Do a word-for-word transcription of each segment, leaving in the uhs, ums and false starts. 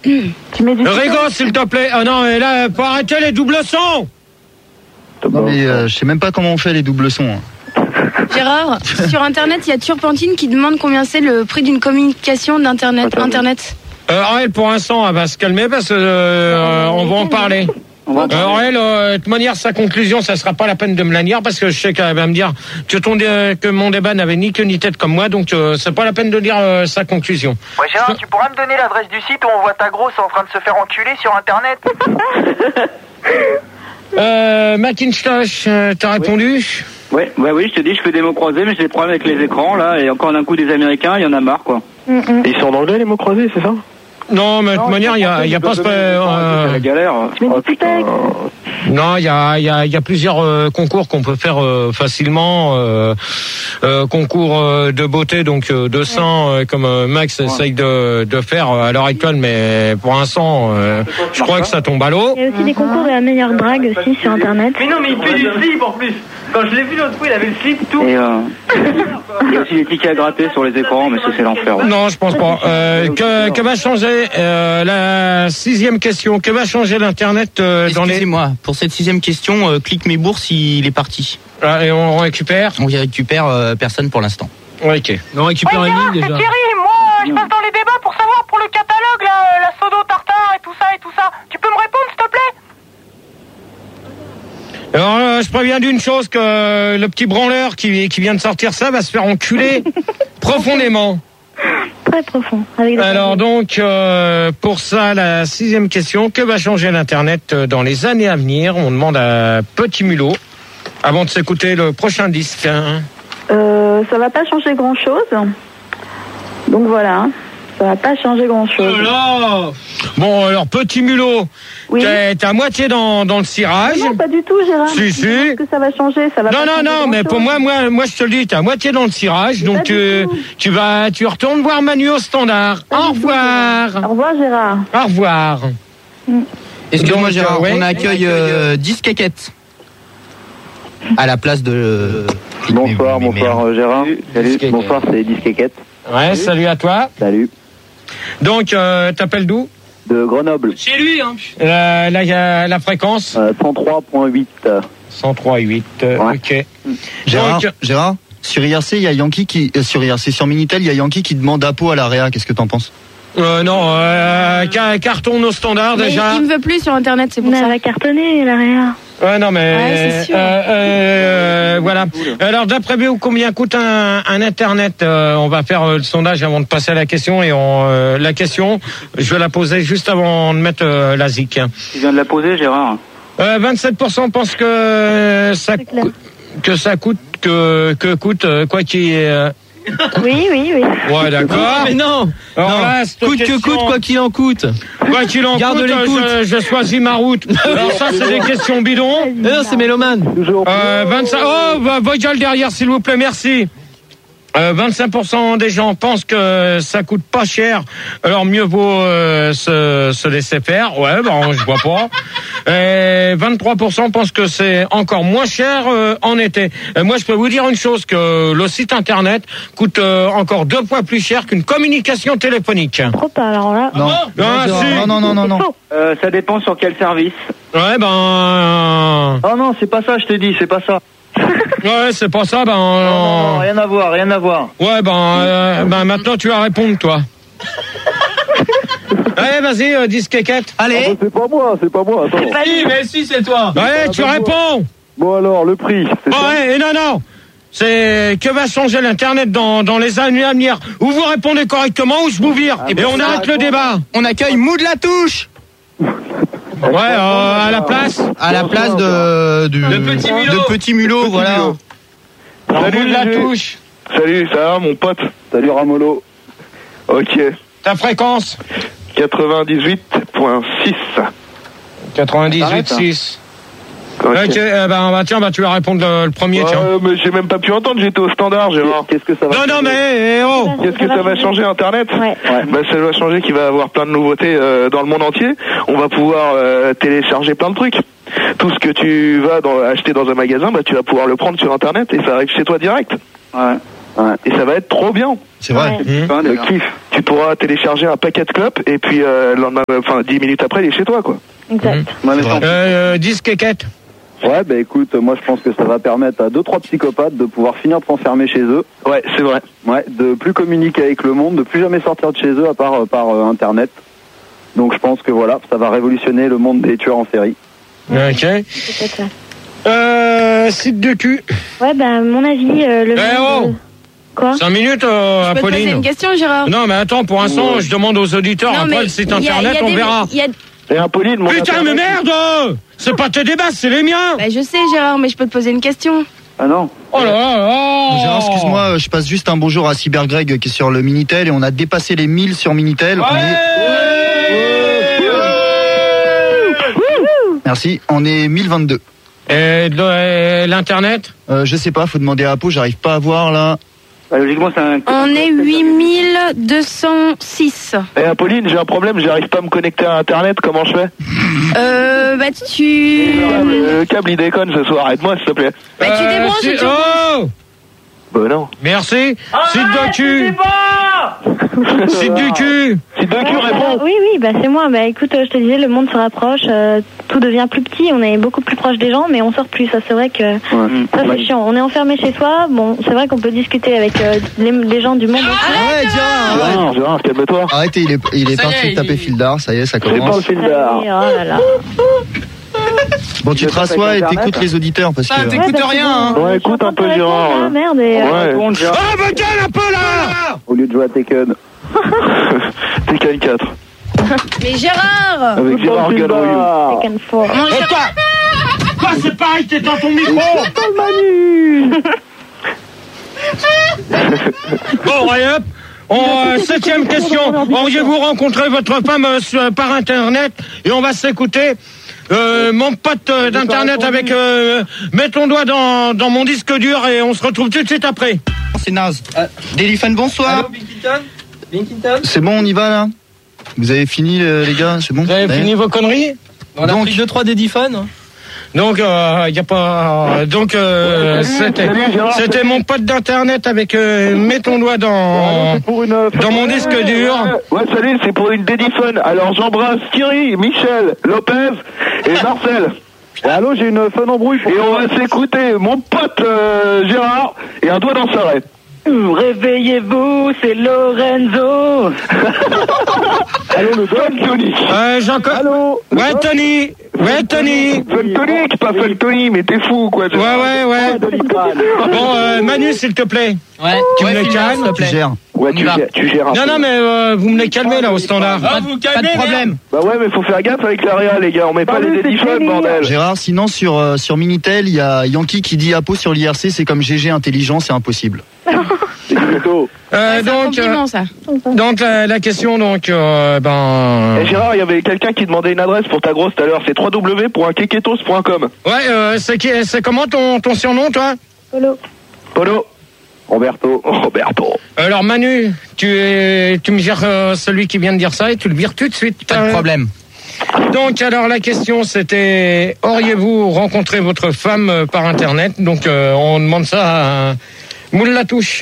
Tu mets du Rigo, s'il te plaît. Ah non, mais là, faut arrêter les doubles sons. Non, mais euh, je sais même pas comment on fait les doubles sons. Hein. Gérard, sur Internet, il y a Turpentine qui demande combien c'est le prix d'une communication d'Internet. Internet. Euh, Ariel, pour l'instant, elle va se calmer parce que euh, on va en parler. Euh, Ariel, euh, de toute manière, sa conclusion, ça sera pas la peine de me la dire parce que je sais qu'elle va me dire que, ton dé- que mon débat n'avait ni queue ni tête comme moi, donc euh, c'est pas la peine de lire euh, sa conclusion. Ouais, Gérard, tu pourras me donner l'adresse du site où on voit ta grosse en train de se faire enculer sur Internet? euh, Macintosh, euh, t'as répondu? Ouais, ouais, oui, je te dis, je fais des mots croisés, mais j'ai des problèmes avec les écrans, là, et encore d'un coup des Américains, il y en a marre, quoi. Mm-mm. Et ils sont en anglais, les mots croisés, c'est ça? Non, mais de toute manière, il y a, y a pas... Euh, C'est la galère. Tu mets du texte. Non, il y a, y, a, y a plusieurs euh, concours qu'on peut faire euh, facilement. Euh, euh, concours euh, de beauté, donc euh, de seins, euh, comme euh, Max ouais. essaye de, de faire euh, à l'heure actuelle, mais pour l'instant, euh, je crois que ça tombe à l'eau. Il y a aussi des concours de la meilleure drague aussi sur Internet. Mais non, mais il fait du slip en plus. Quand je l'ai vu l'autre fois, il avait le slip tout. Et euh, il y a aussi des tickets à gratter sur les écrans, mais ça c'est l'enfer. Ouais. Non, je pense pas. Euh, que, que va changer euh, la sixième question? Que va changer l'Internet euh, dans les... Excusez-moi, pour cette sixième question, euh, clique mes bourses, il est parti. Ah, et on récupère? On y récupère euh, personne pour l'instant. Ouais, ok. On récupère ouais, une Gérard, ligne déjà. C'est Thierry, moi je passe dans les débats pour savoir pour le catalogue, là, la sodo tartare et tout ça et tout ça. Tu peux me répondre s'il te plaît? Alors, euh, je préviens d'une chose, que euh, le petit branleur qui, qui vient de sortir ça va se faire enculer profondément. Très profond. Avec Alors donc, euh, pour ça, la sixième question, que va changer l'Internet dans les années à venir? On demande à Petit Mulot, avant de s'écouter le prochain disque. Hein. Euh, ça va pas changer grand-chose. Donc voilà, ça va pas changer grand-chose. Oh là bon, alors Petit Mulot, oui. t'es, t'es à moitié dans, dans le cirage. Non, pas du tout, Gérard. Si, si. Est-ce que ça va changer? Ça va non, pas non, changer non, mais pour moi, moi, moi, je te le dis, t'es à moitié dans le cirage, mais donc tu, tu vas, tu retournes voir Manu au standard. Pas Au revoir. Tout, au revoir, Gérard. Au revoir. Mm. Excuse-moi, Gérard, euh, ouais. on accueille euh, Disquequette à la place de. Euh, bonsoir, mais, mais bonsoir mais, Gérard. Salut, Disquequette. Bonsoir, c'est Disquequette. Ouais, salut. salut à toi. Salut. Donc, euh, t'appelles d'où? De Grenoble. Chez lui, hein. Euh, là, il y a la fréquence euh, cent trois virgule huit. cent trois virgule huit, euh, ouais. ok. Gérard, Donc, Gérard, sur I R C, il y a Yankee qui, euh, sur I R C, sur Minitel, il y a Yankee qui demande Apo à la Réa. Qu'est-ce que t'en penses? Euh, non, euh, carton au standard Mais déjà. il me veut plus sur Internet, c'est pour Mais ça. elle va cartonner, la Réa. Ouais, non, mais ouais, c'est sûr. Euh, euh, voilà. Alors, d'après vous, combien coûte un, un Internet? euh, On va faire euh, le sondage avant de passer à la question. Et on, euh, la question, je vais la poser juste avant de mettre euh, la zik. Tu viens de la poser, Gérard? Euh, vingt-sept pour cent pensent que ça cou- que ça coûte que que coûte euh, quoi qu'il y ait. Euh... Oui, oui, oui. Ouais, d'accord. Mais non, Alors non. là, cette Coûte question- que coûte, quoi qu'il en coûte. Quoi qu'il en Garde coûte, l'écoute. je, je choisis ma route. Alors ça, c'est des questions bidons. Mais non, c'est mélomane. Euh, vingt-cinq Oh, bah, Voyal derrière, s'il vous plaît, merci. Euh, vingt-cinq pour cent des gens pensent que ça coûte pas cher, alors mieux vaut euh, se, se laisser faire. Ouais, ben je vois pas. Et vingt-trois pour cent pensent que c'est encore moins cher euh, en été. Et moi, je peux vous dire une chose, que le site internet coûte euh, encore deux fois plus cher qu'une communication téléphonique. Trop pas, alors là. Non. Ah, non, si. non, non, non, non, non. Euh, ça dépend sur quel service. Ouais, ben... Oh non, c'est pas ça, je te dis, c'est pas ça. Ouais, c'est pas ça, ben... Non, non, non, rien à voir, rien à voir. Ouais, ben, euh, ben maintenant tu vas répondre, toi. Allez, vas-y, euh, disquequette. Allez. Ah bah, c'est pas moi, c'est pas moi, attends. C'est pas lui, mais si, c'est toi. Ouais, tu réponds. Bon alors, le prix, c'est Oh, ça. ouais, et non, non. C'est que va changer l'Internet dans, dans les années à venir. Ou vous répondez correctement, ou je vous vire. Ah, et on arrête le débat. On accueille Mou de la Touche. Ouais, euh, à la place. À la place de, du, De Petit Mulot. de Petit Mulot, Petit voilà. Mulot. Alors, Salut, bout de la Gégé. touche. Salut, ça va mon pote? Salut Ramolo. Ok. Ta fréquence quatre-vingt-dix-huit virgule six. quatre-vingt-dix-huit Arrête, hein. six. Ok. Ok, euh, ben, bah, tiens, bah, tu vas répondre le, le premier, Ouais, tiens. mais j'ai même pas pu entendre, j'étais au standard, Gérard. Qu'est-ce que ça va Non, non, mais, eh, oh. Qu'est-ce que ça va changer Internet? Ouais. Bah, ça va changer qu'il va y avoir plein de nouveautés euh, dans le monde entier. On va pouvoir euh, télécharger plein de trucs. Tout ce que tu vas dans, acheter dans un magasin, bah, tu vas pouvoir le prendre sur Internet et ça arrive chez toi direct. Ouais. Ouais. Et ça va être trop bien. C'est vrai. Mmh. Enfin, le kiff. Tu pourras télécharger un paquet de clopes et puis euh, le lendemain, enfin dix minutes après, il est chez toi, quoi. Exact. Mmh. Ouais, mais ça- Euh, dix quéquettes. ouais, bah écoute, moi je pense que ça va permettre à deux trois psychopathes de pouvoir finir de s'enfermer chez eux. Ouais, c'est vrai. Ouais, de plus communiquer avec le monde, de plus jamais sortir de chez eux à part euh, par euh, internet. Donc je pense que voilà, ça va révolutionner le monde des tueurs en série. Ok. Peut-être ça. Euh, site de cul. Ouais, bah, à mon avis, euh, le. Eh oh Quoi? cinq minutes, euh, Je peux te poser Apolline. une question, Gérard? Non, mais attends, pour l'instant, je demande aux auditeurs, Non, après mais le site y a- internet, y a on des- verra. y a- Et Apolline, mon Putain, mais internet- merde! C'est pas tes débats, c'est les miens! Bah, je sais, Gérard, mais je peux te poser une question. Ah non. Oh là là là! Gérard, excuse-moi, euh, je passe juste un bonjour à Cybergreg euh, qui est sur le Minitel et on a dépassé les mille sur Minitel. On est- Merci, on est mille vingt-deux. Et de- euh, l'internet? Euh, je sais pas, faut demander à Apo, j'arrive pas à voir là. Bah, logiquement, c'est un. On est huit mille deux cent six. Et Apolline, j'ai un problème, j'arrive pas à me connecter à internet, comment je fais? Euh, bah, tu. Le câble il déconne ce soir, aide-moi s'il te plaît. Bah, tu débranches si- et tu. Oh! Bah non. Merci. Site de cul. Site du cul. Site de cul, Euh, réponds. oui, oui, bah c'est moi. Bah écoute, euh, je te disais, le monde se rapproche, euh, tout devient plus petit, on est beaucoup plus proche des gens, mais on sort plus. Ça, c'est vrai que ça c'est chiant. On est enfermé chez soi. Bon, c'est vrai qu'on peut discuter avec euh, les, les gens du monde. Arrête, Gérard, arrête. Gérard, Gérard, calme-toi. Arrêtez, il est, il est Ça y parti est, taper il- Fildar, ça y est, ça C'est pas le commence. fil Allez, d'art. oh là là. Bon, tu te Je rassois passe et avec t'écoutes Internet. les auditeurs parce que. Ah, t'écoutes Ouais, bah, rien, c'est hein. bon, Ouais, je suis écoute en un peu, train de Gérard, répondre, hein. hein, Merde, et, euh, Ouais. Bon, Gérard, Oh, me gueule un peu là! au lieu de jouer à Tekken. Tekken quatre. Mais Gérard! Avec Gérard Galloyou. Tekken four. Mon Et Gérard- toi? Toi, c'est pareil, t'es dans ton micro! Bon, allez hop! On, euh, septième question. Auriez-vous rencontré votre femme euh, sur- par Internet? Et on va s'écouter. Euh, mon pote euh, d'Internet avec... Euh, mets ton doigt dans, dans mon disque dur et on se retrouve tout de suite après. C'est naze. Déliphone, bonsoir. Binkington Binkington C'est bon, on y va là? Vous avez fini euh, les gars, c'est bon? Vous avez Ouais. fini vos conneries? On a Donc- pris deux trois Dédiphones. Donc, il euh, y a pas. Donc, euh, c'était, c'était mon pote d'internet avec. Euh, mets ton doigt dans Pour une, euh, dans mon disque dur. Ouais, salut, c'est pour une Dédiphone. Alors j'embrasse Thierry, Michel, Lopez et Marcel. Et allô, j'ai une fun embrouille pour Et on va s'écouter mon pote euh, Gérard et un doigt dans sa raie. Réveillez-vous, c'est Lorenzo. Allô, le Don Tony. Euh, Jean. Allô. Ouais, Tony. Ouais, Tony. Fun Tonic, pas Fun Tony, mais t'es fou, quoi. Ouais, ouais, ouais. Bon, euh, Manu, s'il te plaît. Ouais, Tu me ouais, les Phil, calmes, s'il te Tu plaît. gères. Ouais, On y tu va. gères, tu gères un Non, peu. non, mais euh, vous me les calmez là au standard. Ah, vous calmez, pas de problème. Bah ouais, mais faut faire gaffe avec la réa, les gars. On met pas les Dédiphones, bordel. Gérard, sinon sur, euh, sur Minitel, il y a Yankee qui dit Apo sur l'I R C, c'est comme G G intelligent, c'est impossible. Euh, C'est un donc, compliment, euh, ça. donc la, la question, donc, euh, ben. Et Gérard, il y avait quelqu'un qui demandait une adresse pour ta grosse tout à l'heure. C'est w w w point keketos point com. Ouais, euh, c'est qui, c'est comment ton, ton surnom, toi? Polo. Polo. Roberto. Roberto. Alors Manu, tu, es, tu me gères euh, celui qui vient de dire ça et tu le vires tout de suite. Pas de euh. problème. Donc alors la question c'était, auriez-vous rencontré votre femme euh, par internet? Donc euh, on demande ça à Moule la touche.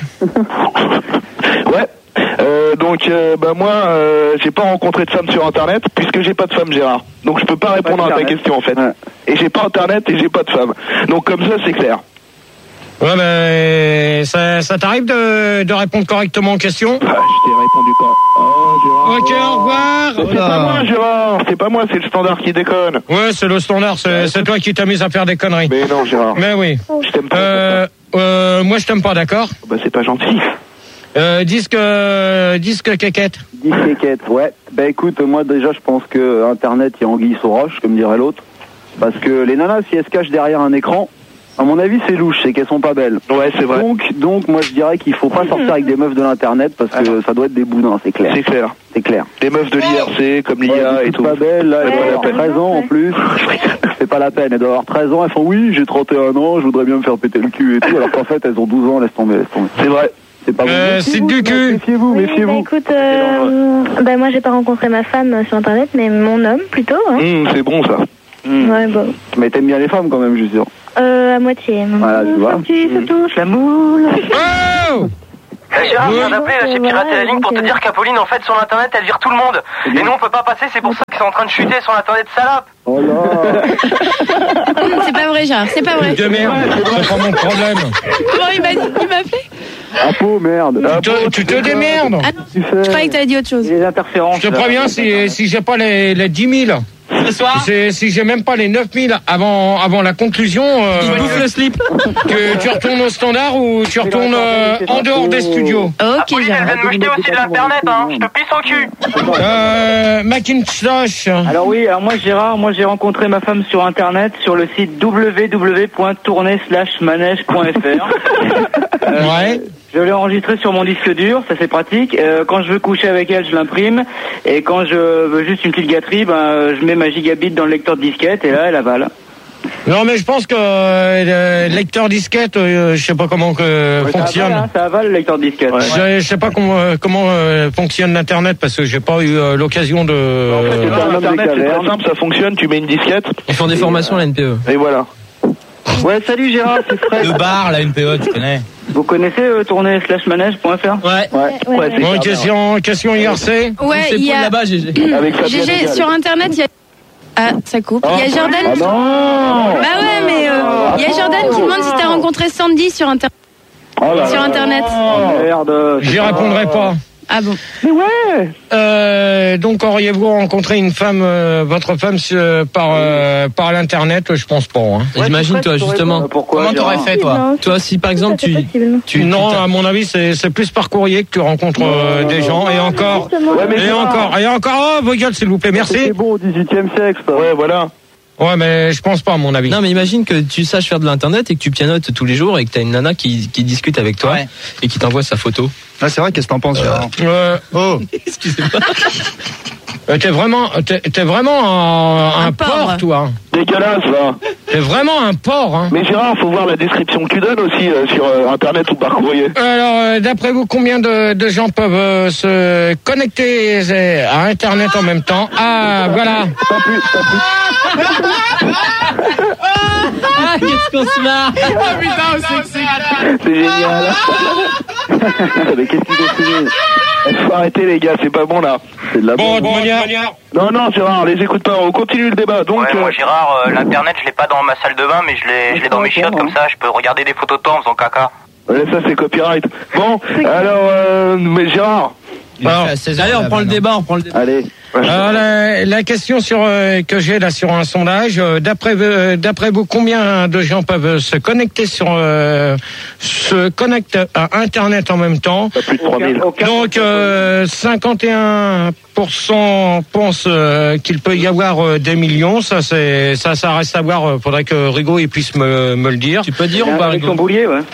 Ouais. Euh, donc euh, bah moi euh, j'ai pas rencontré de femme sur internet puisque j'ai pas de femme, Gérard. Donc je peux pas répondre à ta Internet. question en fait. Ouais. Et j'ai pas internet et j'ai pas de femme. Donc comme ça c'est clair. Ouais, mais ça, ça t'arrive de, de répondre correctement aux questions? Ah, je t'ai répondu quoi. Oh, Gérard. Ok, au revoir. C'est pas moi, Gérard. C'est pas moi, c'est le standard qui déconne. Ouais, c'est le standard, c'est, c'est toi qui t'amuses à faire des conneries. Mais non, Gérard. Mais oui. Je t'aime pas. Euh, euh, moi je t'aime pas, d'accord? Bah c'est pas gentil. Euh, disque, euh, disque quéquette. Disquette, ouais. Bah écoute, moi déjà, je pense que Internet, il y a anguille sous roche, comme dirait l'autre. Parce que les nanas, si elles se cachent derrière un écran, à mon avis, c'est louche, c'est qu'elles sont pas belles. Ouais, c'est vrai. Donc, donc, moi, je dirais qu'il faut pas sortir avec des meufs de l'internet parce que ça doit être des boudins, c'est clair. C'est clair. C'est clair. Des meufs de l'I R C comme l'I A Ouais, et toutes tout. pas belles, là, elles Ouais, doivent avoir ouais. treize ans en plus. C'est pas la peine, elles doivent avoir treize ans, elles font oui, j'ai trente et un ans, je voudrais bien me faire péter le cul et tout, alors qu'en fait, elles ont douze ans, laisse tomber, laisse tomber. C'est vrai. C'est pas Euh, bon. site du cul. Méfiez-vous, Oui, bah méfiez-vous. écoute, euh, bah moi j'ai pas rencontré ma femme euh, sur internet, mais mon homme plutôt. Hein. Hum, c'est bon ça. Hmm. Ouais, bon. Mais t'aimes bien les femmes quand même, je suis sûr. Euh, à moitié. Voilà, tu vois. Tu se touches. La moule. Oh! Eh, Gérard, je viens d'appeler, là, j'ai Voilà, piraté la ligne pour te donc, dire qu'Apolline, en fait, sur l'internet, elle vire tout le monde. Et nous, on peut pas passer, c'est pour ça qu'ils sont en train de chuter sur l'internet, salope. Oh là. C'est pas vrai, Gérard, c'est pas vrai. De merde, c'est pas mon problème. Comment il m'a dit, il m'a appelé? Apo, merde. Tu te, tu te démerdes. Ah, je croyais que t'avais dit autre chose. Les interférences. Je te préviens, si, si j'ai pas les, les dix mille, Ce soir, c'est, si j'ai même pas les neuf mille avant, avant la conclusion, euh, il bouffe le slip. que tu retournes au standard ou tu retournes euh, en dehors des studios. Ok, Apolline, elle Gérard. vient de me jeter aussi de l'internet, hein. Je te pisse au cul. Euh, Macintosh. Alors oui, alors moi Gérard, moi j'ai rencontré ma femme sur internet sur le site w w w point tourner slash manège point f r. Euh, Ouais. Je l'ai enregistré sur mon disque dur, ça c'est pratique. Euh, quand je veux coucher avec elle, je l'imprime. Et quand je veux juste une petite gâterie, ben, je mets ma gigabit dans le lecteur de disquette et là, elle avale. Non, mais je pense que euh, le lecteur disquette, euh, je sais pas comment que Ouais, fonctionne. Ça avale, hein, ça avale le lecteur de disquette. Je, je sais pas comment, euh, comment euh, fonctionne l'internet parce que j'ai pas eu euh, l'occasion de. En fait, c'est Euh, pas Internet, c'est très simple, ça fonctionne, tu mets une disquette. Ils font des formations à la N P E. Et voilà. Ouais, salut Gérard, c'est Fred. Le bar, la N P E, tu connais. Vous connaissez euh, tourner slash manège point f r? Ouais. Ouais, Ouais, ouais, ouais. c'est Bon, ça. question, question I R C. Ouais, C'est il y pour a. là-bas, G G. Avec Fabien G G, Régal. sur internet, il y a. Ah, ça coupe. Il y a Jordan. Ah non. Bah ouais, mais euh, il y a Jordan qui demande si t'as rencontré Sandy sur, inter... Oh là sur là. internet. Oh, merde. J'y répondrai pas. Ah bon. Mais ouais. Euh, donc auriez-vous rencontré une femme, euh, votre femme euh, par euh, par l'internet? Je pense pas. Hein. Et Imagine, toi, justement. Pourquoi, Comment t'aurais Gérard fait, toi? Non, Toi, si par exemple, c'est tu. possible. tu non, tu- à mon avis, c'est c'est plus par courrier que tu rencontres euh, des gens et encore, Ouais, mais et Gérard, encore, et encore. Oh, vos gueules, s'il vous plaît, merci. C'est bon au dix-huitième siècle. ça. Ouais, voilà. Ouais, mais je pense pas, à mon avis. Non, mais imagine que tu saches faire de l'internet et que tu pianotes tous les jours et que t'as une nana qui, qui discute avec toi Ouais. et qui t'envoie sa photo. Ah, c'est vrai, qu'est-ce que t'en penses, Gérard? Euh, Oh, Excusez-moi. euh, t'es vraiment, t'es, t'es vraiment un, un Un porc. porc, toi. Dégueulasse, là. T'es vraiment un porc, hein. Mais Gérard, faut voir la description que tu donnes aussi euh, sur euh, Internet ou par courrier. Alors, euh, d'après vous, combien de, de gens peuvent euh, se connecter euh, à Internet en même temps? Ah, voilà. Pas plus, pas plus. Ah, qu'est-ce qu'on se marre. Oh putain, c'est C'est génial. Mais qu'est-ce qu'il fait? Il faut arrêter, les gars, c'est pas bon, là. C'est de la Bon, de bombe. manière... Non, non, Gérard, les écoute pas. On continue le débat. Donc, Ouais, euh, moi Gérard, euh, l'internet, je l'ai pas dans ma salle de bain, mais je l'ai, je l'ai dans mes chiottes, comme ça, je peux regarder des photos de toi en faisant caca. ouais, ça, c'est copyright. Bon, alors, euh, mais Gérard. Alors, D'ailleurs, on prend le débat, on prend le débat. Allez. Alors, la, la question sur euh, que j'ai là sur un sondage, euh, d'après euh, d'après vous, combien de gens peuvent se connecter sur euh, se connecter à Internet en même temps? Pas plus de trois mille. Donc euh, cinquante et un pour cent pensent euh, qu'il peut y avoir euh, des millions. Ça c'est ça ça reste à voir. Euh, faudrait que Rigaud il puisse me, me le dire. Tu peux dire ou pas, Avec son Rigaud? boulier, ouais.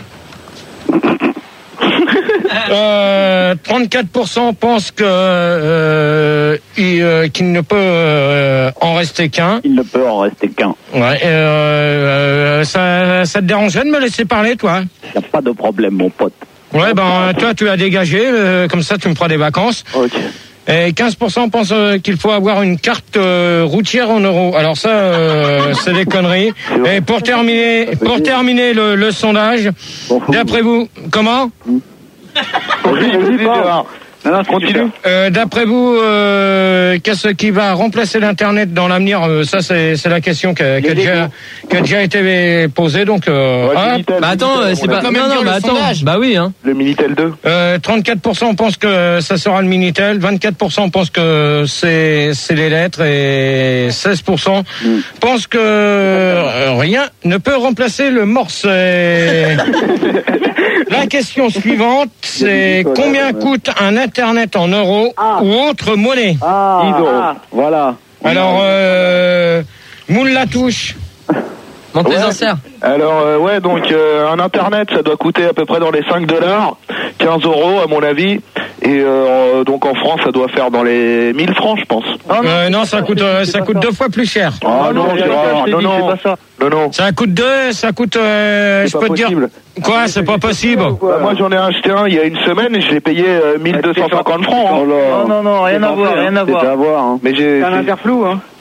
Euh, trente-quatre pour cent pensent que euh, il, euh, qu'il ne peut euh, en rester qu'un. Il ne peut en rester qu'un. Ouais. Euh, euh, ça, ça te dérangerait de me laisser parler, toi? Il n'y a pas de problème, mon pote. Ouais, ben toi tu as dégagé, euh, comme ça tu me feras des vacances. Ok. Et quinze pour cent pensent euh, qu'il faut avoir une carte euh, routière en euros. Alors ça, euh, c'est des conneries. Et pour terminer, pour terminer le, le sondage, d'après vous, comment? Vas-y, vas-y, Gérard. Non, non, c'est Continue. super. Euh, d'après vous, euh, qu'est-ce qui va remplacer l'Internet dans l'avenir? Euh, Ça, c'est, c'est la question qui a, qui a déjà, qui a déjà été posée. Donc, euh, Ouais, hop. Minitel, Bah attends, Minitel, euh, c'est on pas. l'a- quand même Non, dire non, le bah attends. sondage. Bah oui, hein. Le Minitel deux. Euh, trente-quatre pour cent pensent que ça sera le Minitel, vingt-quatre pour cent pensent que c'est, c'est les lettres et seize pour cent pensent que euh, rien ne peut remplacer le Morse. Et la question suivante, c'est combien coûte un Internet en euros ou autre monnaie? Ah, dix euros. ah, voilà. Alors, euh, moule la touche. Monte les Ouais. inserts. Alors, euh, ouais, donc, euh, un Internet, ça doit coûter à peu près dans les cinq dollars, quinze euros, à mon avis. Et euh, donc, en France, ça doit faire dans les mille francs, je pense. Euh, non, ça coûte, euh, ça coûte deux fois plus cher. Ah non, Gérard, non, non, c'est pas ça. non, non. Ça coûte deux, ça coûte, euh, je C'est peux pas te dire. possible. Quoi, c'est pas possible? Bah, moi, j'en ai acheté un il y a une semaine et je l'ai payé euh, mille deux cent cinquante francs. hein. Oh là. Non, non, non, rien à voir, rien à C'est voir. à voir. Hein. Mais j'ai. C'est un c'est- interflou, hein. C'est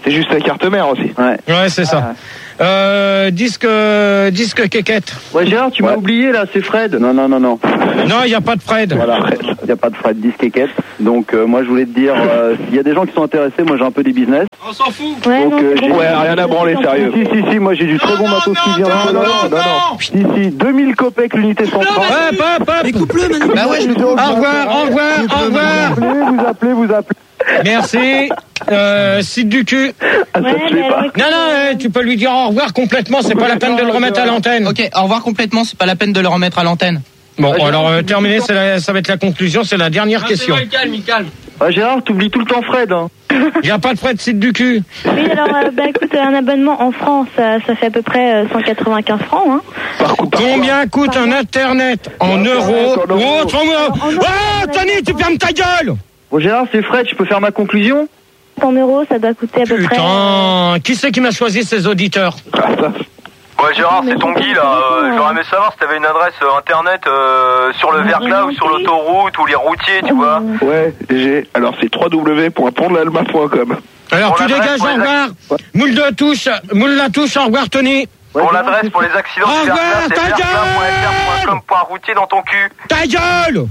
C'est juste la carte mère aussi. Ouais. Ouais, c'est ça. Euh, disque, disque quéquette. Ouais, Gérard, tu m'as oublié là, c'est Fred. Non, non, non, non. Non, il n'y a pas de Fred. Voilà, il n'y a pas de Fred, disque quéquette. Donc, euh, moi, je voulais te dire, euh, s'il y a des gens qui sont intéressés, moi, j'ai un peu des business. On s'en fout. Ouais, Donc, non, euh, c'est j'ai- bon. Ouais, rien à branler, sérieux. Si, si, si, moi, j'ai du très bon matos qui vient de non, Pologne. non, non. Si, si, deux mille copecs l'unité centrale. Hop, hop, hop. Écoute-le, Manu. Bah ouais, je le Au revoir, au revoir, au revoir. Vous appelez, vous appelez, vous appelez. Merci. Euh, site du cul. Ah, ça Ouais, se mais fait alors, pas. écoute, Non, non, euh, tu peux lui dire au revoir complètement, c'est pas la peine de le remettre à l'antenne. Ok, au revoir complètement, c'est pas la peine de le remettre à l'antenne. Bon, alors euh, terminé, c'est la- ça va être la conclusion, c'est la dernière question. Calme, calme. Ah, Gérard, t'oublies tout le temps Fred. Hein. Il n'y a pas de Fred site du cul. Oui, alors, euh, bah écoute, un abonnement en France, ça, ça fait à peu près euh, cent quatre-vingt-quinze francs. Hein. Par coup, par Combien coûte un internet en euros en euros. ou autre mot? En euros, Oh, Tony, tu fermes ta gueule! Bon, Gérard, c'est Fred, je peux faire ma conclusion? En euros, ça doit coûter à peu près. Putain, qui c'est qui m'a choisi ces auditeurs? Ouais, Gérard, c'est ton Guy, là. Euh, J'aurais aimé savoir si t'avais une adresse euh, internet euh, sur le verglas ou sur l'autoroute ou les routiers, tu vois. Ouais, j'ai. Alors, c'est w w w point pont de l'alma point com. Alors Pour tu l'adresse, dégages, pour au les revoir. Moule de touche, moule la touche, au revoir Tony. Pour l'adresse, pour les accidents Au du revoir, verglas, c'est ta verglas point f r point com point routier dans ton cul. Ta gueule!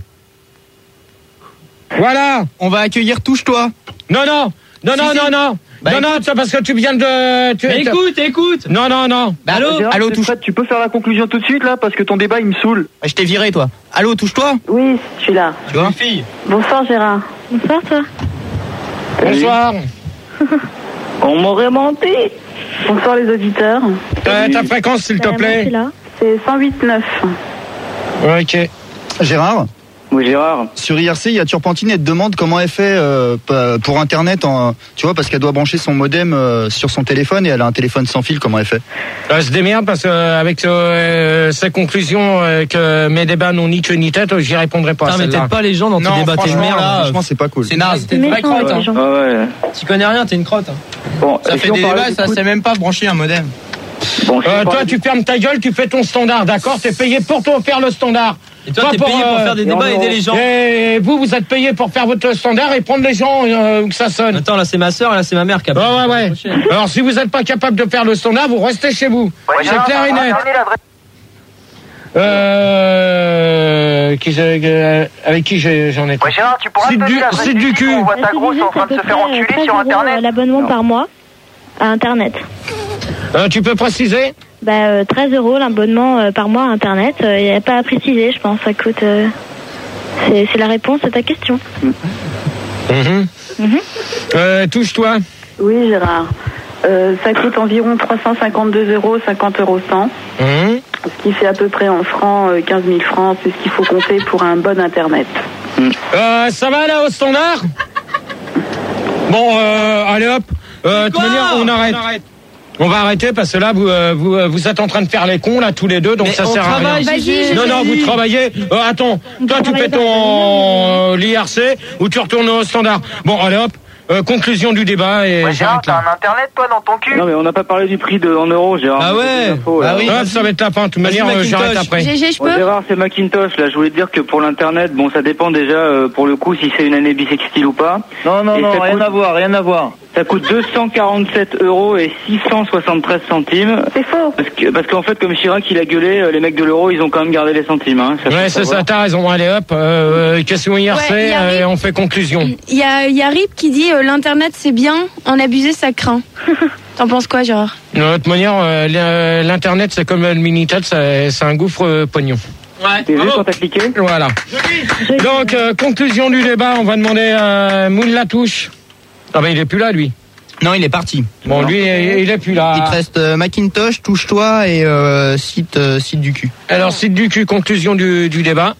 Voilà. On va accueillir Touche-toi. Non, non, non, non, non, non. Bah, non, non, c'est parce que tu viens de... Tu, Mais écoute, écoute. Non, non, non. Bah, allô, Gérard, allô, c'est touche. Fred, tu peux faire la conclusion tout de suite là parce que ton débat il me saoule. Je t'ai viré, toi. Allô, Touche-toi. Oui, je suis là. Tu vois? Une fille. Bonsoir Gérard. Bonsoir, toi. Bonsoir. On m'aurait menti. Bonsoir les auditeurs. Euh, ta fréquence, s'il te Bah, moi, je suis plaît. là. C'est cent huit neuf. Ok. Gérard, Oui, Gérard. sur I R C, il y a Turpentine, elle te demande comment elle fait euh, pa- pour Internet, en, tu vois, parce qu'elle doit brancher son modem euh, sur son téléphone et elle a un téléphone sans fil, comment elle fait? Euh, je démerde parce que euh, avec euh, ces conclusions euh, que mes débats n'ont ni queue ni tête, j'y répondrai pas. Putain, mais celle-là. t'aides pas les gens dans tes Non, débats, t'es une franchement, merde. là, Franchement, c'est pas cool. C'est naze. T'es une vraie Méchant, crotte. les Hein. gens. Ah ouais. Tu connais rien, t'es une crotte. Hein. Bon, Ça et fait si on des parlait débats, du ça coup- sait même pas brancher un modem. Bon, je Euh, sais toi, pas. tu fermes ta gueule, tu fais ton standard, d'accord? T'es payé pour toi faire le standard. Et toi, Pas t'es payé pour euh, faire des débats et aider les gens. Et vous, vous êtes payé pour faire votre standard et prendre les gens euh, où que ça sonne. Attends, là, c'est ma soeur et là, c'est ma mère qui a. Ouais, ouais, ouais. Alors, si vous n'êtes pas capable de faire le standard, vous restez chez vous. Ouais, C'est Gérard, clair et t'as net. regardé l'adresse. Euh, qui j'ai- euh, avec qui j'ai- j'en étais. Ouais, Gérard, tu pourras C'est te du- donner l'adresse c'est du cul. On voit ta Bah, grosse c'est en train de à se peu faire près, enculer euh, sur treize euros, Internet. l'abonnement par mois à Internet. Euh, tu peux préciser? Bah, euh, treize euros l'abonnement euh, par mois à Internet. Il n'y a pas à préciser, je pense. Ça coûte. euh, c'est, c'est la réponse à ta question. Mhm. Mhm. Euh, touche-toi. Oui Gérard. Euh, ça coûte environ trois cent cinquante-deux euros, cinquante euros cent. Mhm. Ce qui fait à peu près en francs euh, quinze mille francs. C'est ce qu'il faut compter pour un bon internet. Euh, ça va là au standard? Bon, euh, allez hop. Euh, de toute manière, on arrête. On va arrêter parce que là, vous, euh, vous, euh, vous êtes en train de faire les cons là tous les deux, donc Mais ça on sert à rien. travaille, Gigi. Non, non, vous travaillez. Euh, attends, toi tu fais ton euh, l'I R C ou tu retournes au standard. Bon, allez hop. Euh, conclusion du débat et Ouais, Gérard, j'arrête t'as là. un internet, toi, dans ton cul? Non, mais on n'a pas parlé du prix de, en euros, Gérard. Ah ouais. Infos, là. Ah oui. Hop, ça va être la fin. De toute Vas-y, manière, euh, j'arrête Macintosh. après. G G, je Bon, peux? Gérard, c'est Macintosh. Là, je voulais te dire que pour l'internet, bon, ça dépend déjà euh, pour le coup si c'est une année bissextile ou pas. Non, non, Et non, ça rien coûte- à voir, rien à voir. Ça coûte deux cent quarante-sept euros et six cent soixante-treize centimes. C'est faux. Parce que, parce qu'en fait, comme Chirac il a gueulé, euh, les mecs de l'euro, ils ont quand même gardé les centimes. Hein, ça Ouais, faut c'est savoir. ça, t'as raison. Allez hop, euh, question I R C Ouais, y a euh, et Rip. on fait conclusion. Il y a, il y a Rip qui dit euh, l'internet c'est bien, en abuser ça craint. T'en penses quoi, Gérard? De toute manière, euh, l'in- l'internet c'est comme le Minitel, c'est c'est un gouffre euh, pognon. Ouais. T'es vu Bravo. quand t'as cliqué? Voilà. Donc euh, conclusion du débat, on va demander à Moule Latouche. Ah ben il est plus là lui. Non, il est parti. Bon lui il il est plus là. Il te reste euh, Macintosh, Touche-toi et euh, site, euh, site du cul. Alors site du cul, conclusion du, du débat.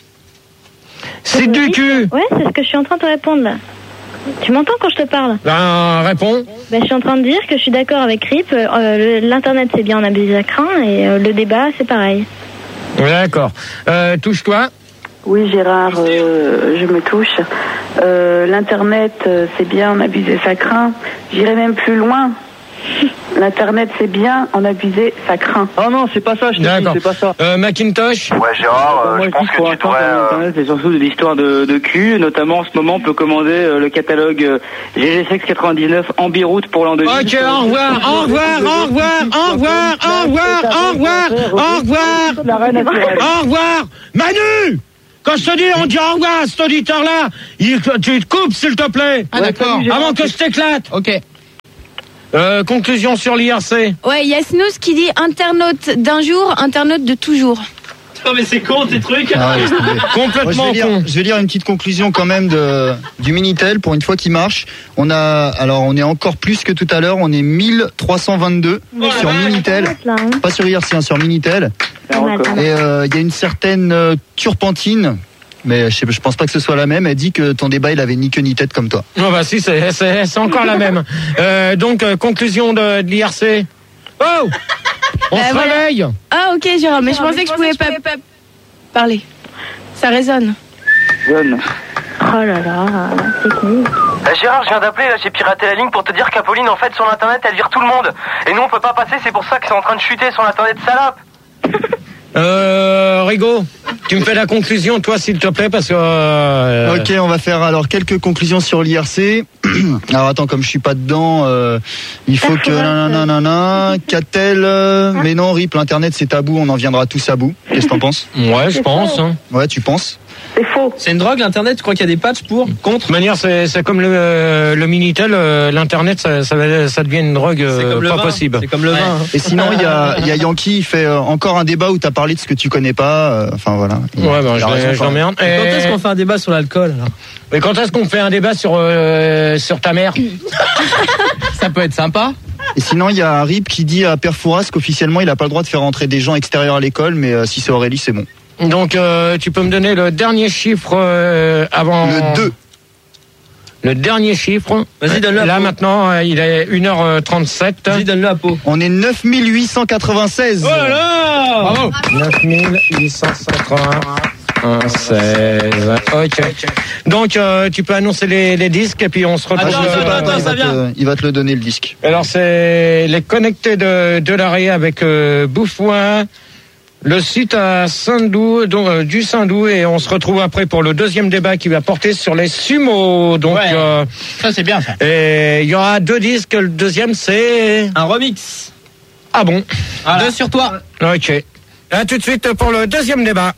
Site du cul. Ouais, c'est ce que je suis en train de te répondre là. Tu m'entends quand je te parle? Ben réponds. Ben, je suis en train de dire que je suis d'accord avec Rip. Euh, le- L'internet c'est bien, on abuse à craint, et euh, le débat c'est pareil. D'accord. Euh, touche-toi. Oui, Gérard, euh, je me touche. Euh, L'Internet, euh, c'est bien, on abuse ça craint. J'irai même plus loin. L'internet c'est bien, en abuser ça craint. Oh non, c'est pas ça, je te dis, c'est pas ça. Euh, Macintosh. Ouais, Gérard, euh, Moi je je pense dis que pour tu l'instant devrais... sur euh, Internet c'est surtout de l'histoire de, de cul, notamment en ce moment on peut commander euh, le catalogue euh, G G Sex quatre-vingt-dix-neuf en biroute pour l'an deux mille. Ok, au revoir, au revoir, au revoir, au revoir, au revoir, au revoir, au revoir, au revoir. Manu, quand je te dis on dit au revoir à cet auditeur-là, il- tu te coupes s'il te plaît. Ah, d'accord. Avant que je t'éclate. Ok. Euh, conclusion sur l'I R C. Ouais, il y a Snooze qui dit internaute d'un jour, internaute de toujours. Non mais c'est con tes trucs. Ah, laisse tomber. Complètement Moi, je, vais lire, con. je vais lire une petite conclusion quand même de, du Minitel pour une fois qu'il marche. On a, alors on est encore plus que tout à l'heure, on est mille trois cent vingt-deux sur Minitel, pas sur I R C, hein, sur Minitel. Et euh, il y a une certaine euh, Turpentine, mais je, sais, je pense pas que ce soit la même. Elle dit que ton débat il avait ni queue ni tête comme toi. Non bah si, c'est, c'est, c'est encore la même. Euh, donc euh, conclusion de, de l'I R C. Oh, on Bah, se voilà. réveille. Ah ok Gérard, mais je pensais que je pouvais pas parler. Ça résonne. Jeune. Oh là là, technique. Eh, Gérard, je viens d'appeler, là, j'ai piraté la ligne pour te dire qu'Apolline, en fait, sur l'internet, elle vire tout le monde. Et nous, on peut pas passer, c'est pour ça que c'est en train de chuter sur l'internet, salope. Euh, Rigaud, tu me fais la conclusion, toi, s'il te plaît, parce que. Euh... Ok, on va faire alors quelques conclusions sur l'I R C. Alors attends, comme je suis pas dedans, euh, il faut que nanana, qu'a-t-elle euh, Mais non, Rip, l'internet c'est tabou, on en viendra tous à bout. Qu'est-ce que t'en penses? Ouais, je pense. Hein. Ouais, tu penses? C'est faux. C'est une drogue l'internet, tu crois qu'il y a des patchs pour, contre? De toute manière, c'est, c'est comme le, le Minitel, euh, l'internet, ça, ça, va- ça devient une drogue euh, C'est comme le pas vin. possible. C'est comme le vin. hein. Et sinon, il y a, il y a Yankee, il fait euh, encore un débat où t'as parlé de ce que tu connais pas. euh, Enfin voilà. Il- Ouais, ben, il je, a raison, l'ai- je quoi. l'emmerde. Et Quand est-ce Et- qu'on fait un débat sur l'alcool alors? Mais quand est-ce qu'on fait un débat sur, euh, sur ta mère? Ça peut être sympa. Et sinon, il y a Rip qui dit à Père Fouras qu'officiellement, il a pas le droit de faire rentrer des gens extérieurs à l'école, mais euh, si c'est Aurélie, c'est bon. Donc, euh, tu peux me donner le dernier chiffre euh, avant. Le deux. Le dernier chiffre. Vas-y, donne-le à Là, Pau. maintenant, euh, il est une heure trente-sept. Vas-y, donne-le à Pau. On est neuf mille huit cent quatre-vingt-seize. Oh là là! Bravo. neuf mille huit cent quatre-vingt-seize. Ok. Donc, euh, tu peux annoncer les, les disques et puis on se retrouve. Attends, je- attends, attends, il, ça va vient. te, il va te le donner le disque. Alors, c'est les connectés de, de l'arrêt avec euh, Bouffouin, le site à Saint-Doux, donc, euh, du Saint-Doux, et on se retrouve après pour le deuxième débat qui va porter sur les sumos. Donc, Ouais. euh, Ça c'est bien ça. et il y aura deux disques. Le deuxième, c'est. Un remix. Ah bon? Deux sur toi. Ok. À tout de suite pour le deuxième débat.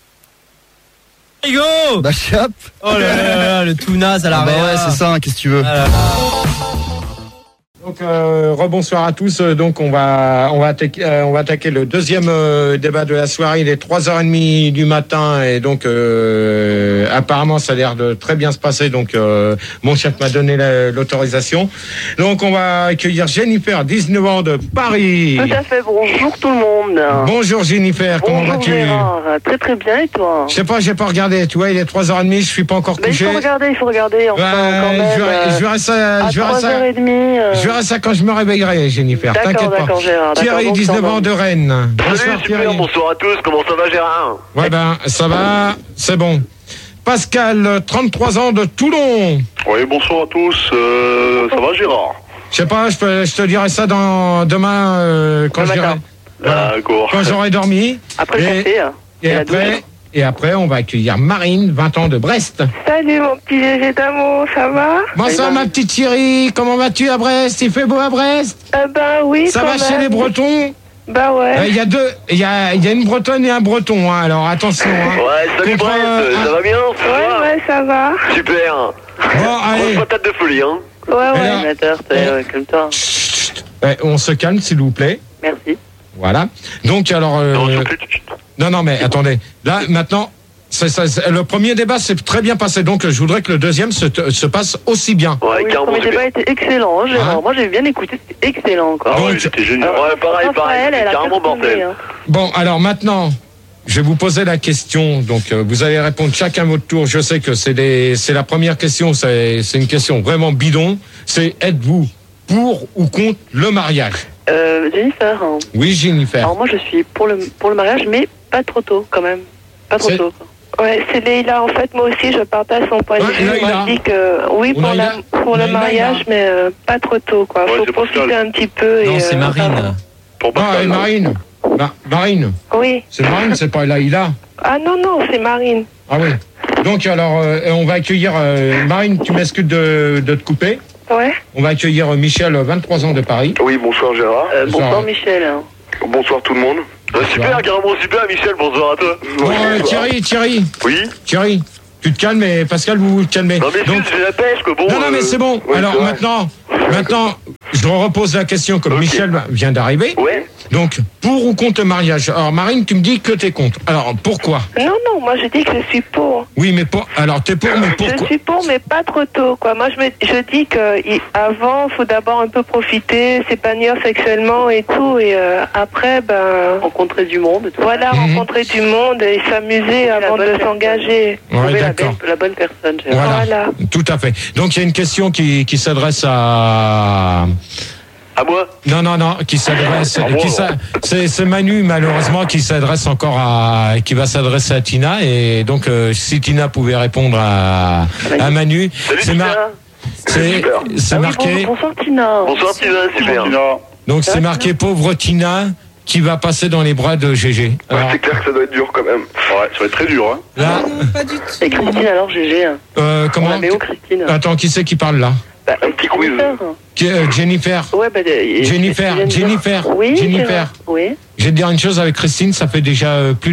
Rigo! Bah, chap. Oh là là là là, le tout naze à Ah la bah réa. ouais, c'est ça, hein, qu'est-ce que tu veux. Ah là là. Donc euh, rebonsoir à tous. Donc on va on va attaquer, euh, on va attaquer le deuxième euh, débat de la soirée. Il est trois heures trente du matin et donc euh, apparemment ça a l'air de très bien se passer. Donc euh, mon chef m'a donné la- l'autorisation. Donc on va accueillir Jennifer, dix-neuf ans de Paris. Tout à fait, bonjour tout le monde. Bonjour Jennifer, comment Bonjour vas-tu? Gérard, très très bien et toi? Je sais pas, j'ai pas regardé. Tu vois, il est trois heures trente, je suis pas encore Mais il couché. faut regarder, il faut regarder, enfin Ouais, quand même. je verrai- je verrai ça- à je verrai ça- trois heures trente. Euh... Je verrai ça quand je me réveillerai, Jennifer. D'accord, T'inquiète pas. d'accord, Gérard, d'accord, Thierry, donc, dix-neuf ça ans va. de Rennes. Bonsoir Salut, super, Thierry. bonsoir à tous, comment ça va, Gérard? Ouais ben, ça va, c'est bon. Pascal, trente-trois ans de Toulon. Oui, bonsoir à tous. Euh, ça va, Gérard? Je sais pas, je, peux, je te dirai ça dans, demain euh, quand, Le j'irai- matin. voilà, D'accord. quand j'aurai dormi. Après le et, café, hein, et et la après, douche. et après, on va accueillir Marine, vingt ans de Brest. Salut mon petit Gégé d'amour, ça va? Bonsoir ma petite Thierry, comment vas-tu à Brest? Il fait beau à Brest? Euh, bah oui, Ça quand va même. chez les Bretons? Bah ouais. Il y a deux, il y a, il y a une Bretonne et un Breton, hein, alors attention. Hein. Ouais, salut Contre, Brest, euh, ça va bien? Ça Ouais, va ouais, ça va. Super. Bon, allez. Grosse patate de folie, hein? Ouais, ouais. Alors, Amateur, t'es, ouais, comme toi. Ouais, on se calme, s'il vous plaît. Merci. Voilà. Donc, alors. euh, non, non, mais attendez. Là, maintenant, c'est, c'est- c'est- le premier débat s'est très bien passé. Donc, je voudrais que le deuxième se, se passe aussi bien. Ouais, Oui, le carrément premier débat super. était excellent, hein, Gérard. Hein Moi, j'ai bien écouté, c'était excellent encore. Ah ouais, c'était génial. Alors, Ouais, pareil, pareil, Raphaël, elle c'était a carrément cartonné, bordel. hein. Bon, alors maintenant, je vais vous poser la question. Donc, euh, vous allez répondre chacun votre tour. Je sais que c'est, des, c'est la première question. C'est, c'est une question vraiment bidon. C'est êtes-vous pour ou contre le mariage? Euh, Jennifer, hein. Oui, Jennifer. Alors moi je suis pour le pour le mariage, mais pas trop tôt quand même, pas trop C'est- tôt. Ouais, c'est Leïla. En fait, moi aussi, je partage son point de Ouais, vue. Moi, Leïla. je dis que oui Ou pour, la, Leïla. pour le Leïla, mariage, Leïla. mais euh, pas trop tôt, quoi. Ouais, Faut c'est profiter Pascal. un petit peu. Non, et, c'est euh, Marine. Pour Non, Pascal, et non. Marine. Ma- Marine. Oui. C'est Marine, c'est pas Laïla. Ah non, non, c'est Marine. Ah oui. Donc alors, euh, on va accueillir euh, Marine. Tu m'excuses de, de te couper. Ouais. On va accueillir Michel, vingt-trois ans de Paris. Oui, bonsoir Gérard. Euh, Bonsoir. bonsoir, Michel. Bonsoir tout le monde. Euh, super, carrément super, Michel, bonsoir à toi. Bon, euh, Thierry, Thierry, Oui. Thierry, tu te calmes et Pascal, vous vous calmez. Non mais Donc- juste, j'ai la pêche, que bon. non, non, mais euh, c'est bon. ouais, Alors c'est vrai. maintenant, maintenant, je repose la question comme Ok. Michel vient d'arriver. Ouais. Donc, pour ou contre le mariage? Alors, Marine, tu me dis que t'es contre. Alors, pourquoi? Non, non, moi je dis que je suis pour. Oui, mais pour. Alors, t'es pour, mais Je pourquoi? suis pour, mais pas trop tôt, quoi. Moi, je, me, je dis qu'avant, il faut d'abord un peu profiter, s'épanouir sexuellement et tout, et euh, après, ben... Rencontrer du monde. Tout Voilà, Mhm. rencontrer du monde et s'amuser avant bonne de personne. s'engager. Ouais, Trouver la, d'accord. belle- la bonne personne, Gérard. Voilà. Voilà. Tout à fait. Donc, il y a une question qui, qui s'adresse à. À moi. Non, non, non, qui s'adresse. Ah bon, qui s'a- c'est, c'est Manu, malheureusement, qui s'adresse encore à. qui va s'adresser à Tina. Et donc, euh, si Tina pouvait répondre à, à Manu. Salut c'est Tina. mar- C'est, Super. c'est Ah oui, marqué. bon- bonsoir Tina. Bonsoir Tina, super. Donc, c'est marqué pauvre Tina qui va passer dans les bras de G G. Ouais, Alors, c'est clair que ça doit être dur quand même. Ouais, ça va être très dur, hein. là, Et Christine, alors, G G. hein. euh, On comment. la met où, Christine? Attends, qui c'est qui parle là? Bah, Un petit quiz. Jennifer. Qui- euh, Jennifer. Ouais, bah, euh, Jennifer, Jennifer, Oui, Jennifer. Gérard. Oui. Je vais te dire une chose avec Christine, ça fait déjà euh, plus